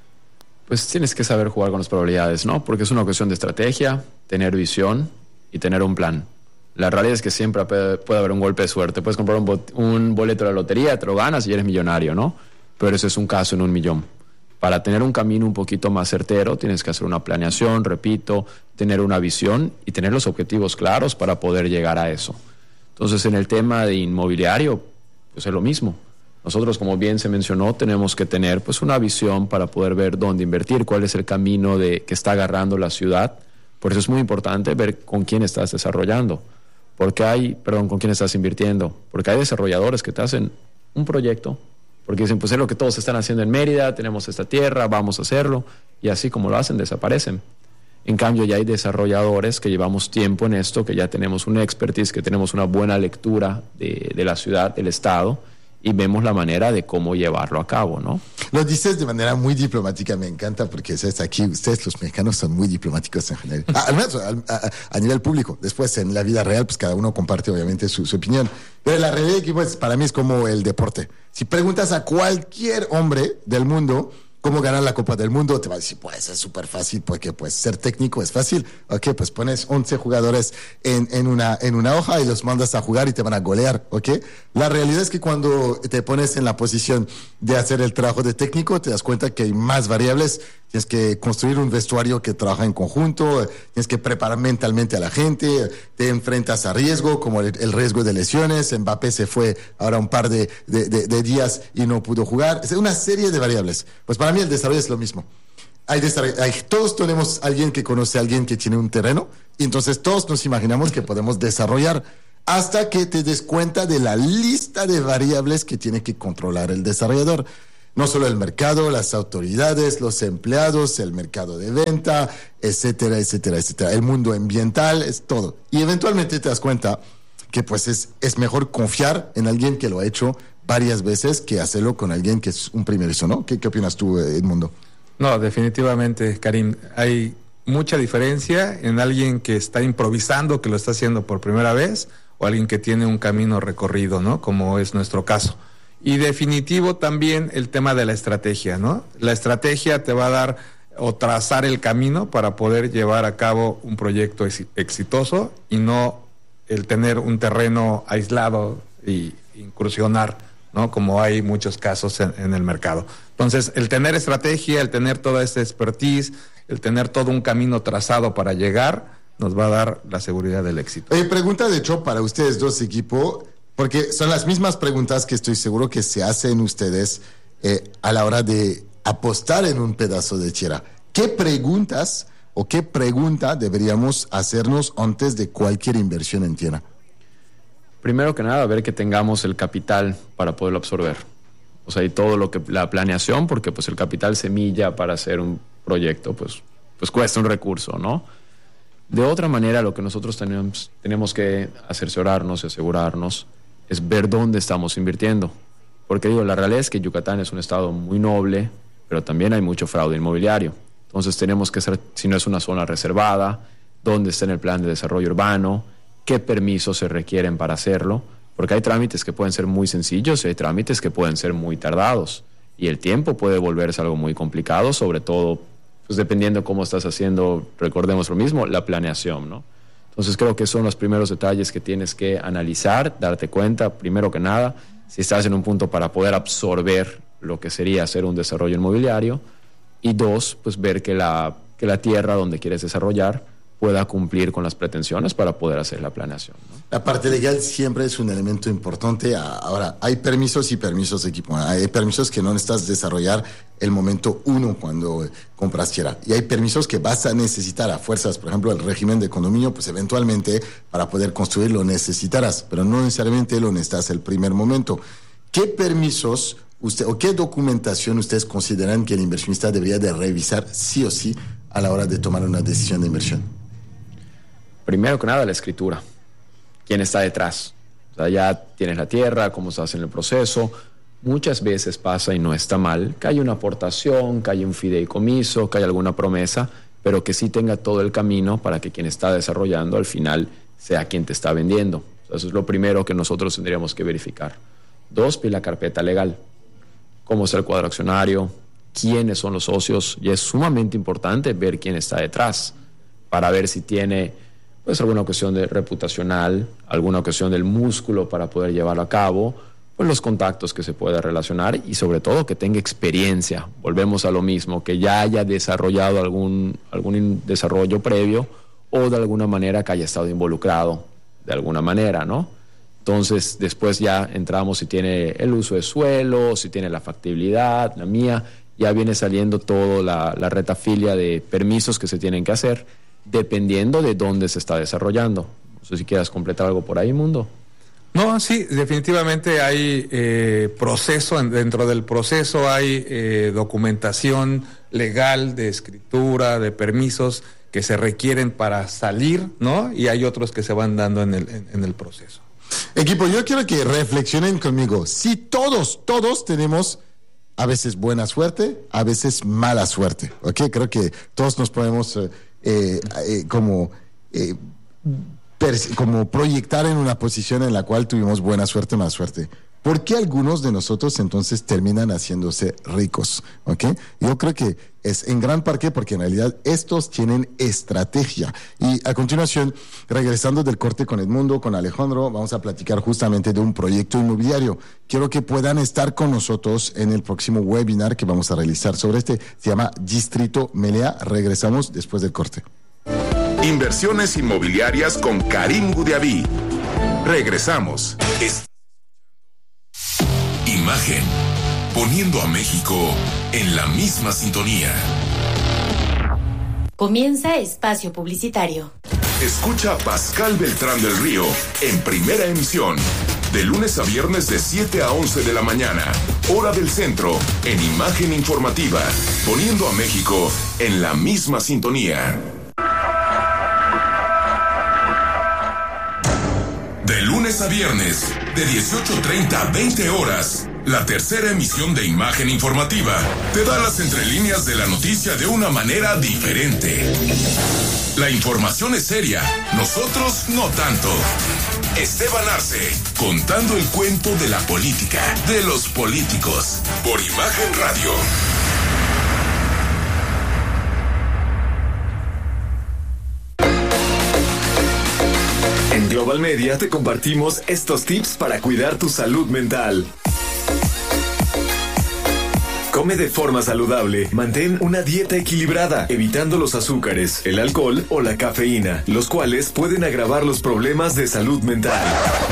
Pues tienes que saber jugar con las probabilidades, ¿no? Porque es una cuestión de estrategia, tener visión y tener un plan. La realidad es que siempre puede haber un golpe de suerte. Puedes comprar un, bot- un boleto de la lotería, te lo ganas y eres millonario, ¿no? Pero ese es un caso en un millón. Para tener un camino un poquito más certero, tienes que hacer una planeación, repito, tener una visión y tener los objetivos claros para poder llegar a eso. Entonces, en el tema de inmobiliario, pues es lo mismo. Nosotros, como bien se mencionó, tenemos que tener pues una visión para poder ver dónde invertir, cuál es el camino de, que está agarrando la ciudad. Por eso es muy importante ver con quién estás desarrollando. Porque hay, perdón, con quién estás invirtiendo. Porque hay desarrolladores que te hacen un proyecto, porque dicen, pues es lo que todos están haciendo en Mérida, tenemos esta tierra, vamos a hacerlo, y así como lo hacen, desaparecen. En cambio, ya hay desarrolladores que llevamos tiempo en esto, que ya tenemos una expertise, que tenemos una buena lectura de, de la ciudad, del estado, y vemos la manera de cómo llevarlo a cabo, ¿no? Lo dices de manera muy diplomática, me encanta, porque ¿sabes? Aquí ustedes los mexicanos son muy diplomáticos en general, ah, al menos a, a, a nivel público. Después en la vida real, pues cada uno comparte obviamente su, su opinión. Pero la realidad que pues, para mí es como el deporte. Si preguntas a cualquier hombre del mundo cómo ganar la Copa del Mundo, te va a decir, pues es súper fácil, porque pues ser técnico es fácil. Ok, pues pones once jugadores en, en, una, en una hoja y los mandas a jugar y te van a golear, ok. La realidad es que cuando te pones en la posición de hacer el trabajo de técnico, te das cuenta que hay más variables, tienes que construir un vestuario que trabaja en conjunto, tienes que preparar mentalmente a la gente, te enfrentas a riesgo, como el, el riesgo de lesiones. Mbappé se fue ahora un par de, de, de, de días y no pudo jugar. Es una serie de variables. Pues para mí el desarrollo es lo mismo. Hay hay, todos tenemos alguien que conoce a alguien que tiene un terreno, y entonces todos nos imaginamos que podemos desarrollar hasta que te des cuenta de la lista de variables que tiene que controlar el desarrollador. No solo el mercado, las autoridades, los empleados, el mercado de venta, etcétera, etcétera, etcétera. El mundo ambiental, es todo. Y eventualmente te das cuenta que pues es, es mejor confiar en alguien que lo ha hecho varias veces que hacerlo con alguien que es un primerizo, ¿no? ¿Qué, qué opinas tú, Edmundo? No, definitivamente, Karim. Hay mucha diferencia en alguien que está improvisando, que lo está haciendo por primera vez, o alguien que tiene un camino recorrido, ¿no? Como es nuestro caso. Y definitivo también el tema de la estrategia, ¿no? La estrategia te va a dar o trazar el camino para poder llevar a cabo un proyecto ex- exitoso y no el tener un terreno aislado y incursionar, ¿no? Como hay muchos casos en, en el mercado. Entonces, el tener estrategia, el tener toda esta expertise, el tener todo un camino trazado para llegar, nos va a dar la seguridad del éxito. Oye, pregunta de hecho para ustedes dos, equipo, porque son las mismas preguntas que estoy seguro que se hacen ustedes eh, a la hora de apostar en un pedazo de tierra. ¿Qué preguntas o qué pregunta deberíamos hacernos antes de cualquier inversión en tierra? Primero que nada, ver que tengamos el capital para poderlo absorber. O sea, y todo lo que, la planeación, porque pues el capital semilla para hacer un proyecto, pues, pues cuesta un recurso, ¿no? De otra manera, lo que nosotros tenemos, tenemos que cerciorarnos y asegurarnos es ver dónde estamos invirtiendo. Porque digo, la realidad es que Yucatán es un estado muy noble, pero también hay mucho fraude inmobiliario. Entonces tenemos que ser, si no es una zona reservada, dónde está en el plan de desarrollo urbano, qué permisos se requieren para hacerlo, porque hay trámites que pueden ser muy sencillos y hay trámites que pueden ser muy tardados. Y el tiempo puede volverse algo muy complicado, sobre todo pues dependiendo cómo estás haciendo, recordemos lo mismo, la planeación, ¿no? Entonces creo que son los primeros detalles que tienes que analizar, darte cuenta, primero que nada, si estás en un punto para poder absorber lo que sería hacer un desarrollo inmobiliario, y dos, pues ver que la, que la tierra donde quieres desarrollar pueda cumplir con las pretensiones para poder hacer la planeación, ¿no? La parte legal siempre es un elemento importante. Ahora, hay permisos y permisos de equipo. Hay permisos que no necesitas desarrollar el momento uno cuando compras tierra. Y hay permisos que vas a necesitar a fuerzas. Por ejemplo, el régimen de condominio, pues eventualmente para poder construir lo necesitarás, pero no necesariamente lo necesitas el primer momento. ¿Qué permisos usted o qué documentación ustedes consideran que el inversionista debería de revisar sí o sí a la hora de tomar una decisión de inversión? Primero que nada, la escritura. ¿Quién está detrás? O sea, ya tienes la tierra, cómo estás en el proceso. Muchas veces pasa, y no está mal, que hay una aportación, que hay un fideicomiso, que hay alguna promesa, pero que sí tenga todo el camino para que quien está desarrollando al final sea quien te está vendiendo. O sea, eso es lo primero que nosotros tendríamos que verificar. Dos, pues la carpeta legal. Cómo es el cuadro accionario, quiénes son los socios, y es sumamente importante ver quién está detrás para ver si tiene pues alguna cuestión de reputacional, alguna cuestión del músculo para poder llevarlo a cabo, pues los contactos que se pueda relacionar y sobre todo que tenga experiencia. Volvemos a lo mismo, que ya haya desarrollado algún, algún desarrollo previo o de alguna manera que haya estado involucrado de alguna manera, ¿no? Entonces después ya entramos si tiene el uso de suelo, si tiene la factibilidad, la mía, ya viene saliendo toda la, la retafilia de permisos que se tienen que hacer, dependiendo de dónde se está desarrollando. No sé si quieras completar algo por ahí, Mundo. No, sí, definitivamente hay eh, proceso, dentro del proceso hay eh, documentación legal de escritura, de permisos que se requieren para salir, ¿no? Y hay otros que se van dando en el, en, en el proceso. Equipo, yo quiero que reflexionen conmigo. Si todos, todos tenemos a veces buena suerte, a veces mala suerte, ¿ok? Creo que todos nos podemos... Eh, Eh, eh, como, eh, per, como proyectar en una posición en la cual tuvimos buena suerte o mala suerte. ¿Por qué algunos de nosotros entonces terminan haciéndose ricos? ¿Ok? Yo creo que es en gran parte porque en realidad estos tienen estrategia. Y a continuación, regresando del corte con Edmundo, con Alejandro, vamos a platicar justamente de un proyecto inmobiliario. Quiero que puedan estar con nosotros en el próximo webinar que vamos a realizar sobre este. Se llama Distrito Meliá. Regresamos después del corte. Inversiones inmobiliarias con Karim Goudiaby. Regresamos. Es... Imagen, poniendo a México en la misma sintonía. Comienza espacio publicitario. Escucha a Pascal Beltrán del Río en Primera Emisión, de lunes a viernes de siete a once de la mañana, hora del centro, en Imagen Informativa, poniendo a México en la misma sintonía. De lunes a viernes, de dieciocho treinta a veinte horas, la tercera emisión de Imagen Informativa te da las entrelíneas de la noticia de una manera diferente. La información es seria, nosotros no tanto. Esteban Arce, contando el cuento de la política, de los políticos, por Imagen Radio. En Global Media te compartimos estos tips para cuidar tu salud mental. Come de forma saludable, mantén una dieta equilibrada, evitando los azúcares, el alcohol o la cafeína, los cuales pueden agravar los problemas de salud mental.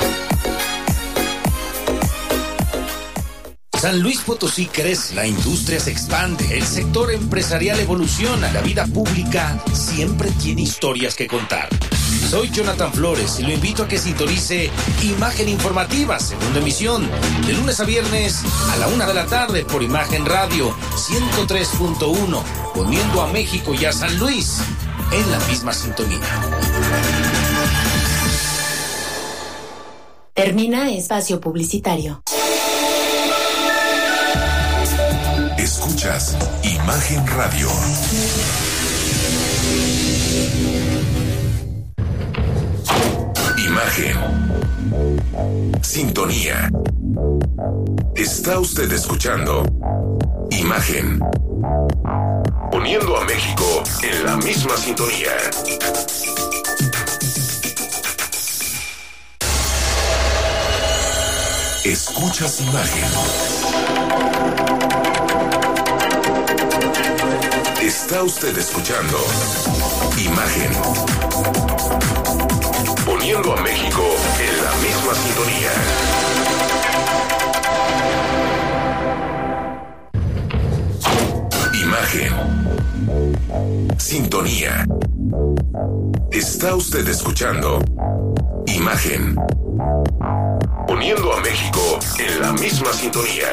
San Luis Potosí crece, la industria se expande, el sector empresarial evoluciona, la vida pública siempre tiene historias que contar. Soy Jonathan Flores y lo invito a que sintonice Imagen Informativa, segunda emisión, de lunes a viernes a la una de la tarde por Imagen Radio ciento tres punto uno, poniendo a México y a San Luis en la misma sintonía. Termina espacio publicitario. Escuchas Imagen Radio. Imagen. Sintonía. Está usted escuchando Imagen. Poniendo a México en la misma sintonía. Escuchas Imagen. Está usted escuchando Imagen. Poniendo a México en la misma sintonía. Imagen. Sintonía. Está usted escuchando Imagen. Poniendo a México en la misma sintonía.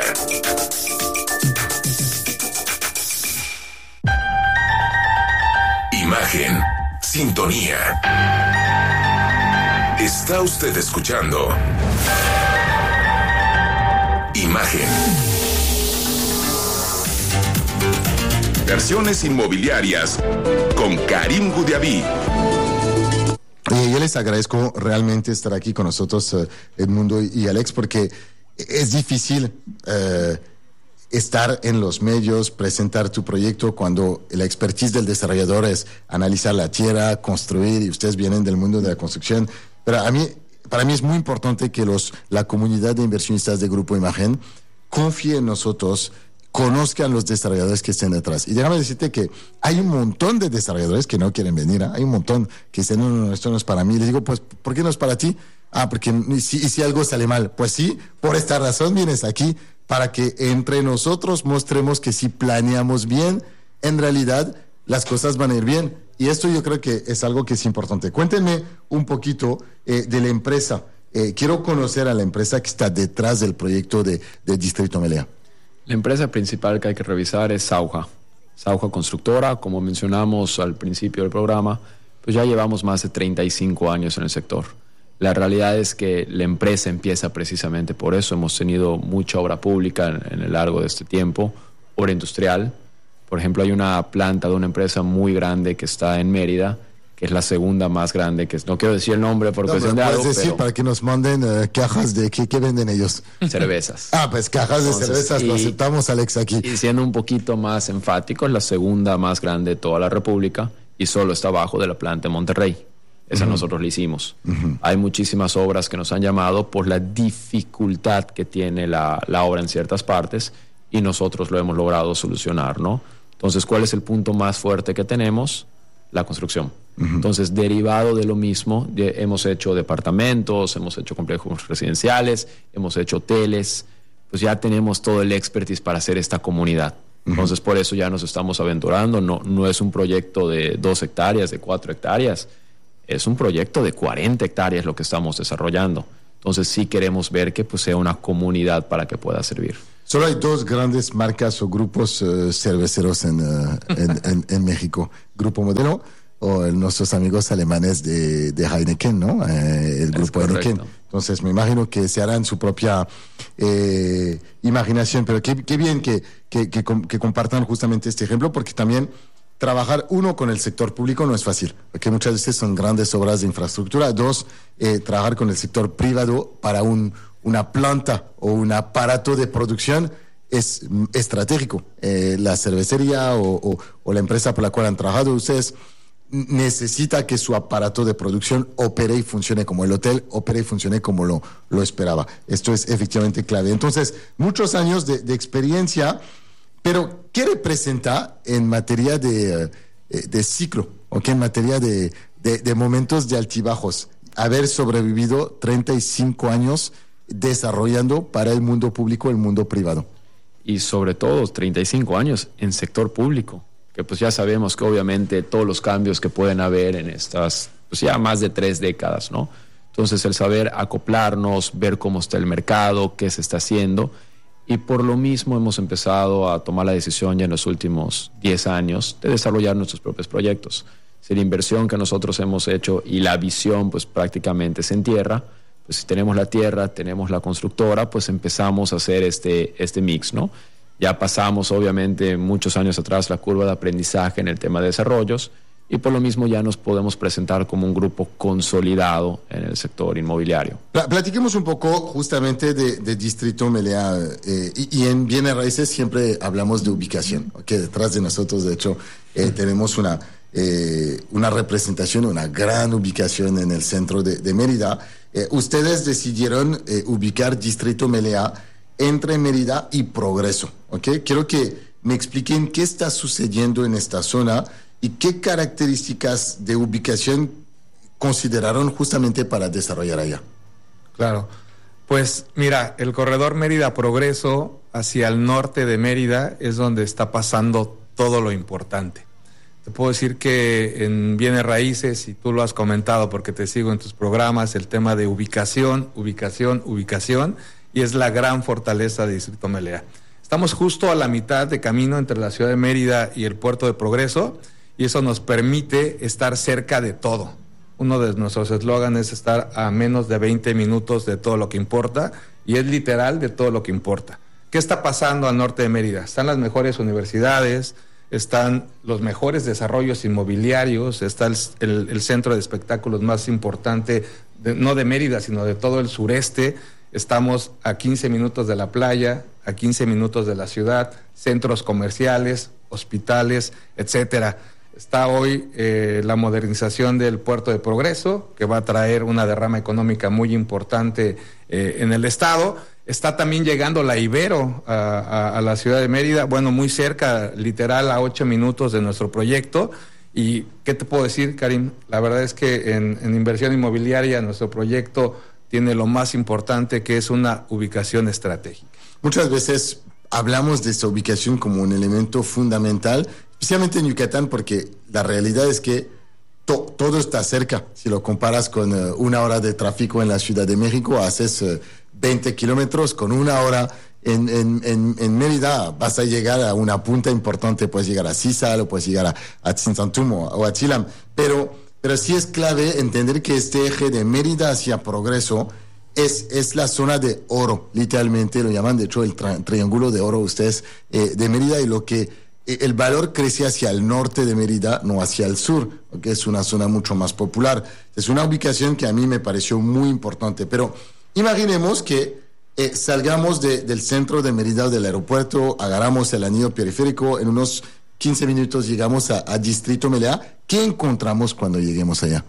Imagen. Sintonía. Está usted escuchando Imagen. Inversiones inmobiliarias con Karim Goudiaby. Eh, yo les agradezco realmente estar aquí con nosotros, eh, Edmundo y Alex, porque es difícil eh, estar en los medios, presentar tu proyecto cuando la expertise del desarrollador es analizar la tierra, construir, y ustedes vienen del mundo de la construcción. Pero a mí, para mí es muy importante que los, la comunidad de inversionistas de Grupo Imagen confíe en nosotros, conozcan los desarrolladores que estén detrás. Y déjame decirte que hay un montón de desarrolladores que no quieren venir, ¿eh? Hay un montón que dicen, no, no, esto no es para mí. Les digo, pues, ¿por qué no es para ti? Ah, porque y si, y si algo sale mal. Pues sí, por esta razón vienes aquí, para que entre nosotros mostremos que si planeamos bien, en realidad las cosas van a ir bien. Y esto yo creo que es algo que es importante. Cuéntenme un poquito eh, de la empresa. Eh, quiero conocer a la empresa que está detrás del proyecto de, de Distrito Meliá. La empresa principal que hay que revisar es Sauja. Sauja Constructora, como mencionamos al principio del programa, pues ya llevamos más de treinta y cinco años en el sector. La realidad es que la empresa empieza precisamente por eso. Hemos tenido mucha obra pública en, en el largo de este tiempo, obra industrial. Por ejemplo, hay una planta de una empresa muy grande que está en Mérida, que es la segunda más grande, que es, no quiero decir el nombre por no, cuestión de algo, puedes decir pero para que nos manden uh, cajas de ¿qué, qué venden ellos? Cervezas. Ah, pues cajas Entonces, de cervezas, y, lo aceptamos, Alex, aquí. Y siendo un poquito más enfático, es la segunda más grande de toda la República y solo está abajo de la planta de Monterrey. Esa uh-huh. nosotros la hicimos. Uh-huh. Hay muchísimas obras que nos han llamado por la dificultad que tiene la, la obra en ciertas partes y nosotros lo hemos logrado solucionar, ¿no? Entonces, ¿cuál es el punto más fuerte que tenemos? La construcción. Uh-huh. Entonces, derivado de lo mismo, de, hemos hecho departamentos, hemos hecho complejos residenciales, hemos hecho hoteles, pues ya tenemos todo el expertise para hacer esta comunidad. Uh-huh. Entonces, por eso ya nos estamos aventurando. No, no es un proyecto de dos hectáreas, de cuatro hectáreas. Es un proyecto de cuarenta hectáreas lo que estamos desarrollando. Entonces, sí queremos ver que pues, sea una comunidad para que pueda servir. Solo hay dos grandes marcas o grupos uh, cerveceros en, uh, en, en, en México. Grupo Modelo o el, nuestros amigos alemanes de, de Heineken, ¿no? Eh, el grupo Heineken. Entonces me imagino que se harán su propia eh, imaginación, pero qué, qué bien que, que, que, que compartan justamente este ejemplo, porque también trabajar, uno, con el sector público no es fácil, porque muchas veces son grandes obras de infraestructura. Dos, eh, trabajar con el sector privado para un una planta o un aparato de producción es estratégico. Eh, la cervecería o, o, o la empresa por la cual han trabajado ustedes necesita que su aparato de producción opere y funcione como el hotel, opere y funcione como lo, lo esperaba. Esto es efectivamente clave. Entonces, muchos años de, de experiencia, pero ¿qué representa en materia de, de ciclo? ¿O qué en materia de, de, de momentos de altibajos? Haber sobrevivido treinta y cinco años desarrollando para el mundo público, el mundo privado. Y sobre todo treinta y cinco años en sector público, que pues ya sabemos que obviamente todos los cambios que pueden haber en estas, pues ya más de tres décadas, ¿no? Entonces el saber acoplarnos, ver cómo está el mercado, qué se está haciendo, y por lo mismo hemos empezado a tomar la decisión ya en los últimos diez años de desarrollar nuestros propios proyectos. Si la inversión que nosotros hemos hecho y la visión pues prácticamente se entierra, pues si tenemos la tierra, tenemos la constructora, pues empezamos a hacer este, este mix, ¿no? Ya pasamos, obviamente, muchos años atrás la curva de aprendizaje en el tema de desarrollos y por lo mismo ya nos podemos presentar como un grupo consolidado en el sector inmobiliario. Platiquemos un poco justamente de, de Distrito Meliá eh, y, y en bienes raíces siempre hablamos de ubicación, que detrás de nosotros, de hecho, eh, tenemos una, eh, una representación, una gran ubicación en el centro de, de Mérida. Eh, ustedes decidieron eh, ubicar Distrito Meliá entre Mérida y Progreso, ¿ok? Quiero que me expliquen qué está sucediendo en esta zona y qué características de ubicación consideraron justamente para desarrollar allá. Claro, pues mira, el corredor Mérida-Progreso hacia el norte de Mérida es donde está pasando todo lo importante. Te puedo decir que en bienes raíces, y tú lo has comentado porque te sigo en tus programas, el tema de ubicación, ubicación, ubicación, y es la gran fortaleza de Distrito Meliá. Estamos justo a la mitad de camino entre la ciudad de Mérida y el puerto de Progreso, y eso nos permite estar cerca de todo. Uno de nuestros eslóganes es estar a menos de veinte minutos de todo lo que importa, y es literal de todo lo que importa. ¿Qué está pasando al norte de Mérida? Están las mejores universidades, están los mejores desarrollos inmobiliarios, está el, el, el centro de espectáculos más importante, de, no de Mérida, sino de todo el sureste. Estamos a quince minutos de la playa, a quince minutos de la ciudad, centros comerciales, hospitales, etcétera. Está hoy eh, la modernización del puerto de Progreso, que va a traer una derrama económica muy importante eh, en el estado. Está también llegando la Ibero a, a, a la ciudad de Mérida, bueno, muy cerca, literal a ocho minutos de nuestro proyecto. ¿Y qué te puedo decir, Karim? La verdad es que en, en inversión inmobiliaria nuestro proyecto tiene lo más importante, que es una ubicación estratégica. Muchas veces hablamos de esta ubicación como un elemento fundamental, especialmente en Yucatán, porque la realidad es que to, todo está cerca. Si lo comparas con uh, una hora de tráfico en la Ciudad de México, haces uh, veinte kilómetros, con una hora en, en, en, en Mérida vas a llegar a una punta importante, puedes llegar a Cizal o puedes llegar a, a Tzintzantún o a Chilam, pero, pero sí es clave entender que este eje de Mérida hacia Progreso es, es la zona de oro, literalmente lo llaman, de hecho el tri- triángulo de oro ustedes eh, de Mérida, y lo que el valor crece hacia el norte de Mérida, no hacia el sur, que es una zona mucho más popular. Es una ubicación que a mí me pareció muy importante, pero imaginemos que eh, salgamos de, del centro de Mérida o del aeropuerto, agarramos el anillo periférico, en unos quince minutos llegamos a, a Distrito Meliá. ¿Qué encontramos cuando lleguemos allá?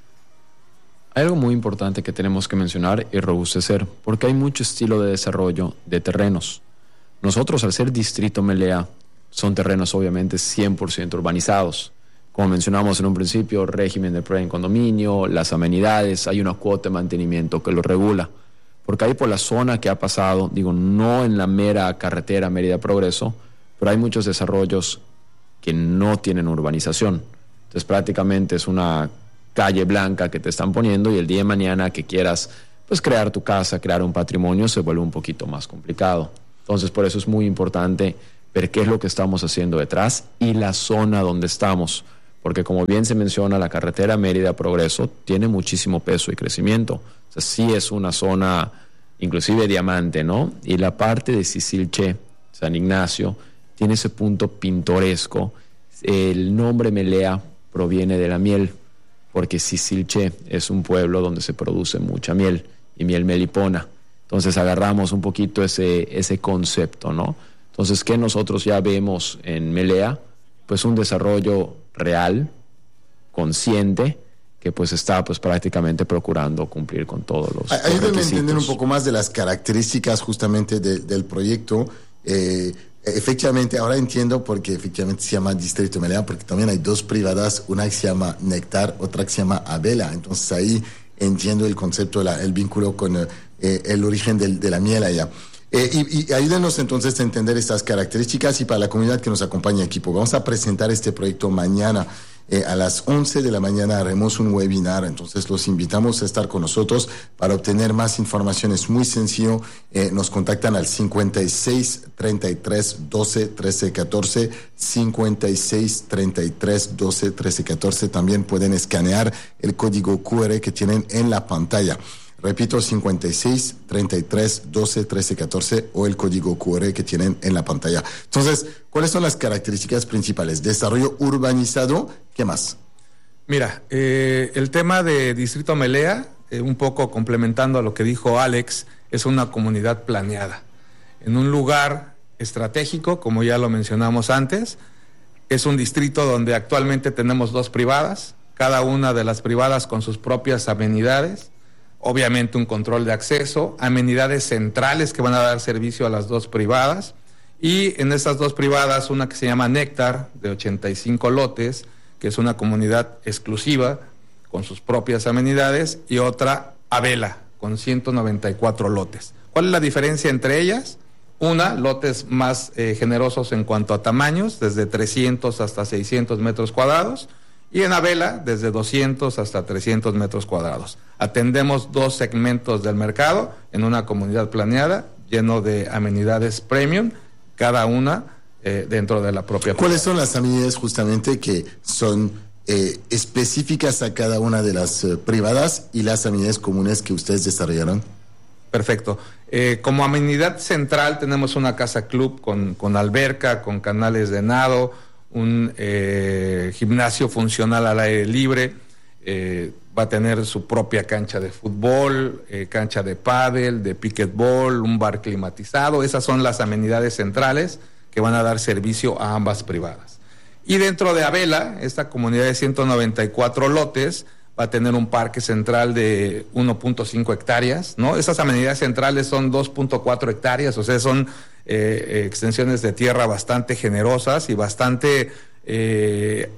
Hay algo muy importante que tenemos que mencionar y robustecer, porque hay mucho estilo de desarrollo de terrenos. Nosotros, al ser Distrito Meliá, son terrenos obviamente cien por ciento urbanizados. Como mencionamos en un principio, régimen de prueba en condominio, las amenidades, hay una cuota de mantenimiento que lo regula. Porque ahí por la zona que ha pasado, digo, no en la mera carretera Mérida Progreso, pero hay muchos desarrollos que no tienen urbanización. Entonces prácticamente es una calle blanca que te están poniendo y el día de mañana que quieras pues crear tu casa, crear un patrimonio, se vuelve un poquito más complicado. Entonces por eso es muy importante ver qué es lo que estamos haciendo detrás y la zona donde estamos, porque como bien se menciona, la carretera Mérida Progreso tiene muchísimo peso y crecimiento. O sea, sí es una zona inclusive diamante, ¿no? Y la parte de Sisilché, San Ignacio, tiene ese punto pintoresco. El nombre Meliá proviene de la miel, porque Sisilché es un pueblo donde se produce mucha miel y miel melipona. Entonces agarramos un poquito ese, ese concepto, ¿no? Entonces, ¿qué nosotros ya vemos en Meliá? Pues un desarrollo real, consciente, que pues está pues prácticamente procurando cumplir con todos los, los Ayúdenme a entender un poco más de las características justamente de, del proyecto. Eh, efectivamente, ahora entiendo por qué efectivamente se llama Distrito Meliá, porque también hay dos privadas, una que se llama Néctar, otra que se llama Abela. Entonces ahí entiendo el concepto, la, el vínculo con eh, el origen del, de la miel allá. Eh, y, y ayúdenos entonces a entender estas características, y para la comunidad que nos acompaña, equipo, vamos a presentar este proyecto mañana eh, a las once de la mañana. Haremos un webinar, entonces los invitamos a estar con nosotros para obtener más información. Es muy sencillo, eh, nos contactan al cincuenta y seis, treinta y tres, doce, trece, catorce, cincuenta y seis, treinta y tres, doce, trece, catorce. También pueden escanear el código cu erre que tienen en la pantalla. Repito, cincuenta y seis, treinta y tres, doce, trece, catorce o el código cu erre que tienen en la pantalla. Entonces, ¿cuáles son las características principales? Desarrollo urbanizado, ¿qué más? Mira, eh, el tema de Distrito Meliá, eh, un poco complementando a lo que dijo Alex, es una comunidad planeada. En un lugar estratégico, como ya lo mencionamos antes, es un distrito donde actualmente tenemos dos privadas, cada una de las privadas con sus propias amenidades. Obviamente un control de acceso, amenidades centrales que van a dar servicio a las dos privadas, y en estas dos privadas una que se llama Néctar, de ochenta y cinco lotes, que es una comunidad exclusiva con sus propias amenidades, y otra Abela, con ciento noventa y cuatro lotes. ¿Cuál es la diferencia entre ellas? Una, lotes más eh, generosos en cuanto a tamaños, desde trescientos hasta seiscientos metros cuadrados, y en Abela desde doscientos hasta trescientos metros cuadrados. Atendemos dos segmentos del mercado en una comunidad planeada, lleno de amenidades premium, cada una eh, dentro de la propia. ¿Cuáles son las amenidades justamente que son eh, específicas a cada una de las eh, privadas y las amenidades comunes que ustedes desarrollaron? Perfecto. Eh, como amenidad central tenemos una casa club con, con alberca, con canales de nado, un eh, gimnasio funcional al aire libre, eh, va a tener su propia cancha de fútbol, eh, cancha de pádel, de pickleball, un bar climatizado. Esas son las amenidades centrales que van a dar servicio a ambas privadas. Y dentro de Abela, esta comunidad de ciento noventa y cuatro lotes, va a tener un parque central de uno punto cinco hectáreas, ¿no? Esas amenidades centrales son dos punto cuatro hectáreas, o sea, son eh, extensiones de tierra bastante generosas y bastante eh,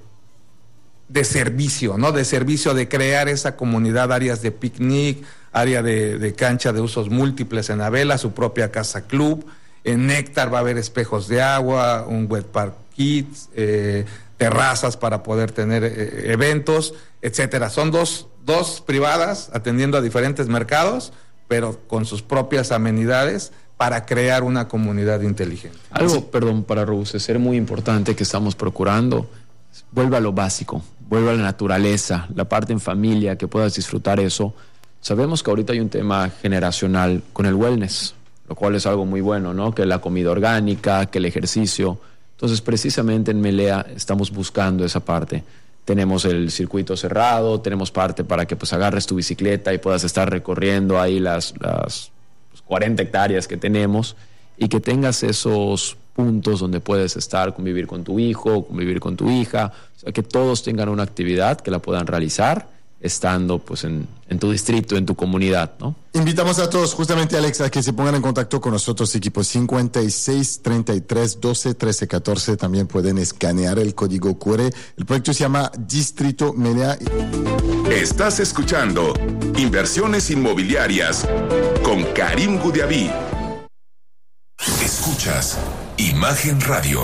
de servicio, ¿no? De servicio, de crear esa comunidad, áreas de picnic, área de, de cancha de usos múltiples en Abela, su propia casa club. En Néctar va a haber espejos de agua, un wet park kids, eh, terrazas para poder tener eh, eventos, etcétera. Son dos, dos privadas atendiendo a diferentes mercados, pero con sus propias amenidades para crear una comunidad inteligente. Algo, perdón, para robustecer muy importante que estamos procurando, vuelve a lo básico, vuelve a la naturaleza, la parte en familia, que puedas disfrutar eso. Sabemos que ahorita hay un tema generacional con el wellness, lo cual es algo muy bueno, ¿no? Que la comida orgánica, que el ejercicio. Entonces, precisamente en Melea estamos buscando esa parte. Tenemos el circuito cerrado, tenemos parte para que pues agarres tu bicicleta y puedas estar recorriendo ahí las, las pues, cuarenta hectáreas que tenemos y que tengas esos puntos donde puedes estar, convivir con tu hijo, convivir con tu hija, o sea, que todos tengan una actividad que la puedan realizar estando pues en, en tu distrito, en tu comunidad, ¿no? Invitamos a todos, justamente, Alex, a que se pongan en contacto con nosotros, equipo cincuenta y seis, treinta y tres, doce, trece, catorce. También pueden escanear el código Q R. El proyecto se llama Distrito Melea. Estás escuchando Inversiones Inmobiliarias con Karim Gudiaví. Escuchas Imagen Radio.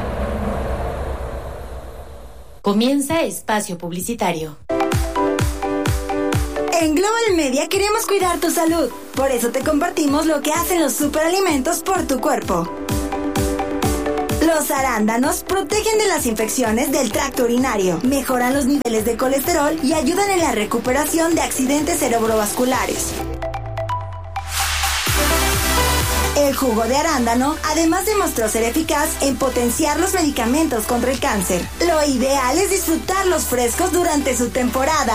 Comienza espacio publicitario. En Global Media queremos cuidar tu salud. Por eso te compartimos lo que hacen los superalimentos por tu cuerpo. Los arándanos protegen de las infecciones del tracto urinario, mejoran los niveles de colesterol y ayudan en la recuperación de accidentes cerebrovasculares. El jugo de arándano además demostró ser eficaz en potenciar los medicamentos contra el cáncer. Lo ideal es disfrutarlos frescos durante su temporada.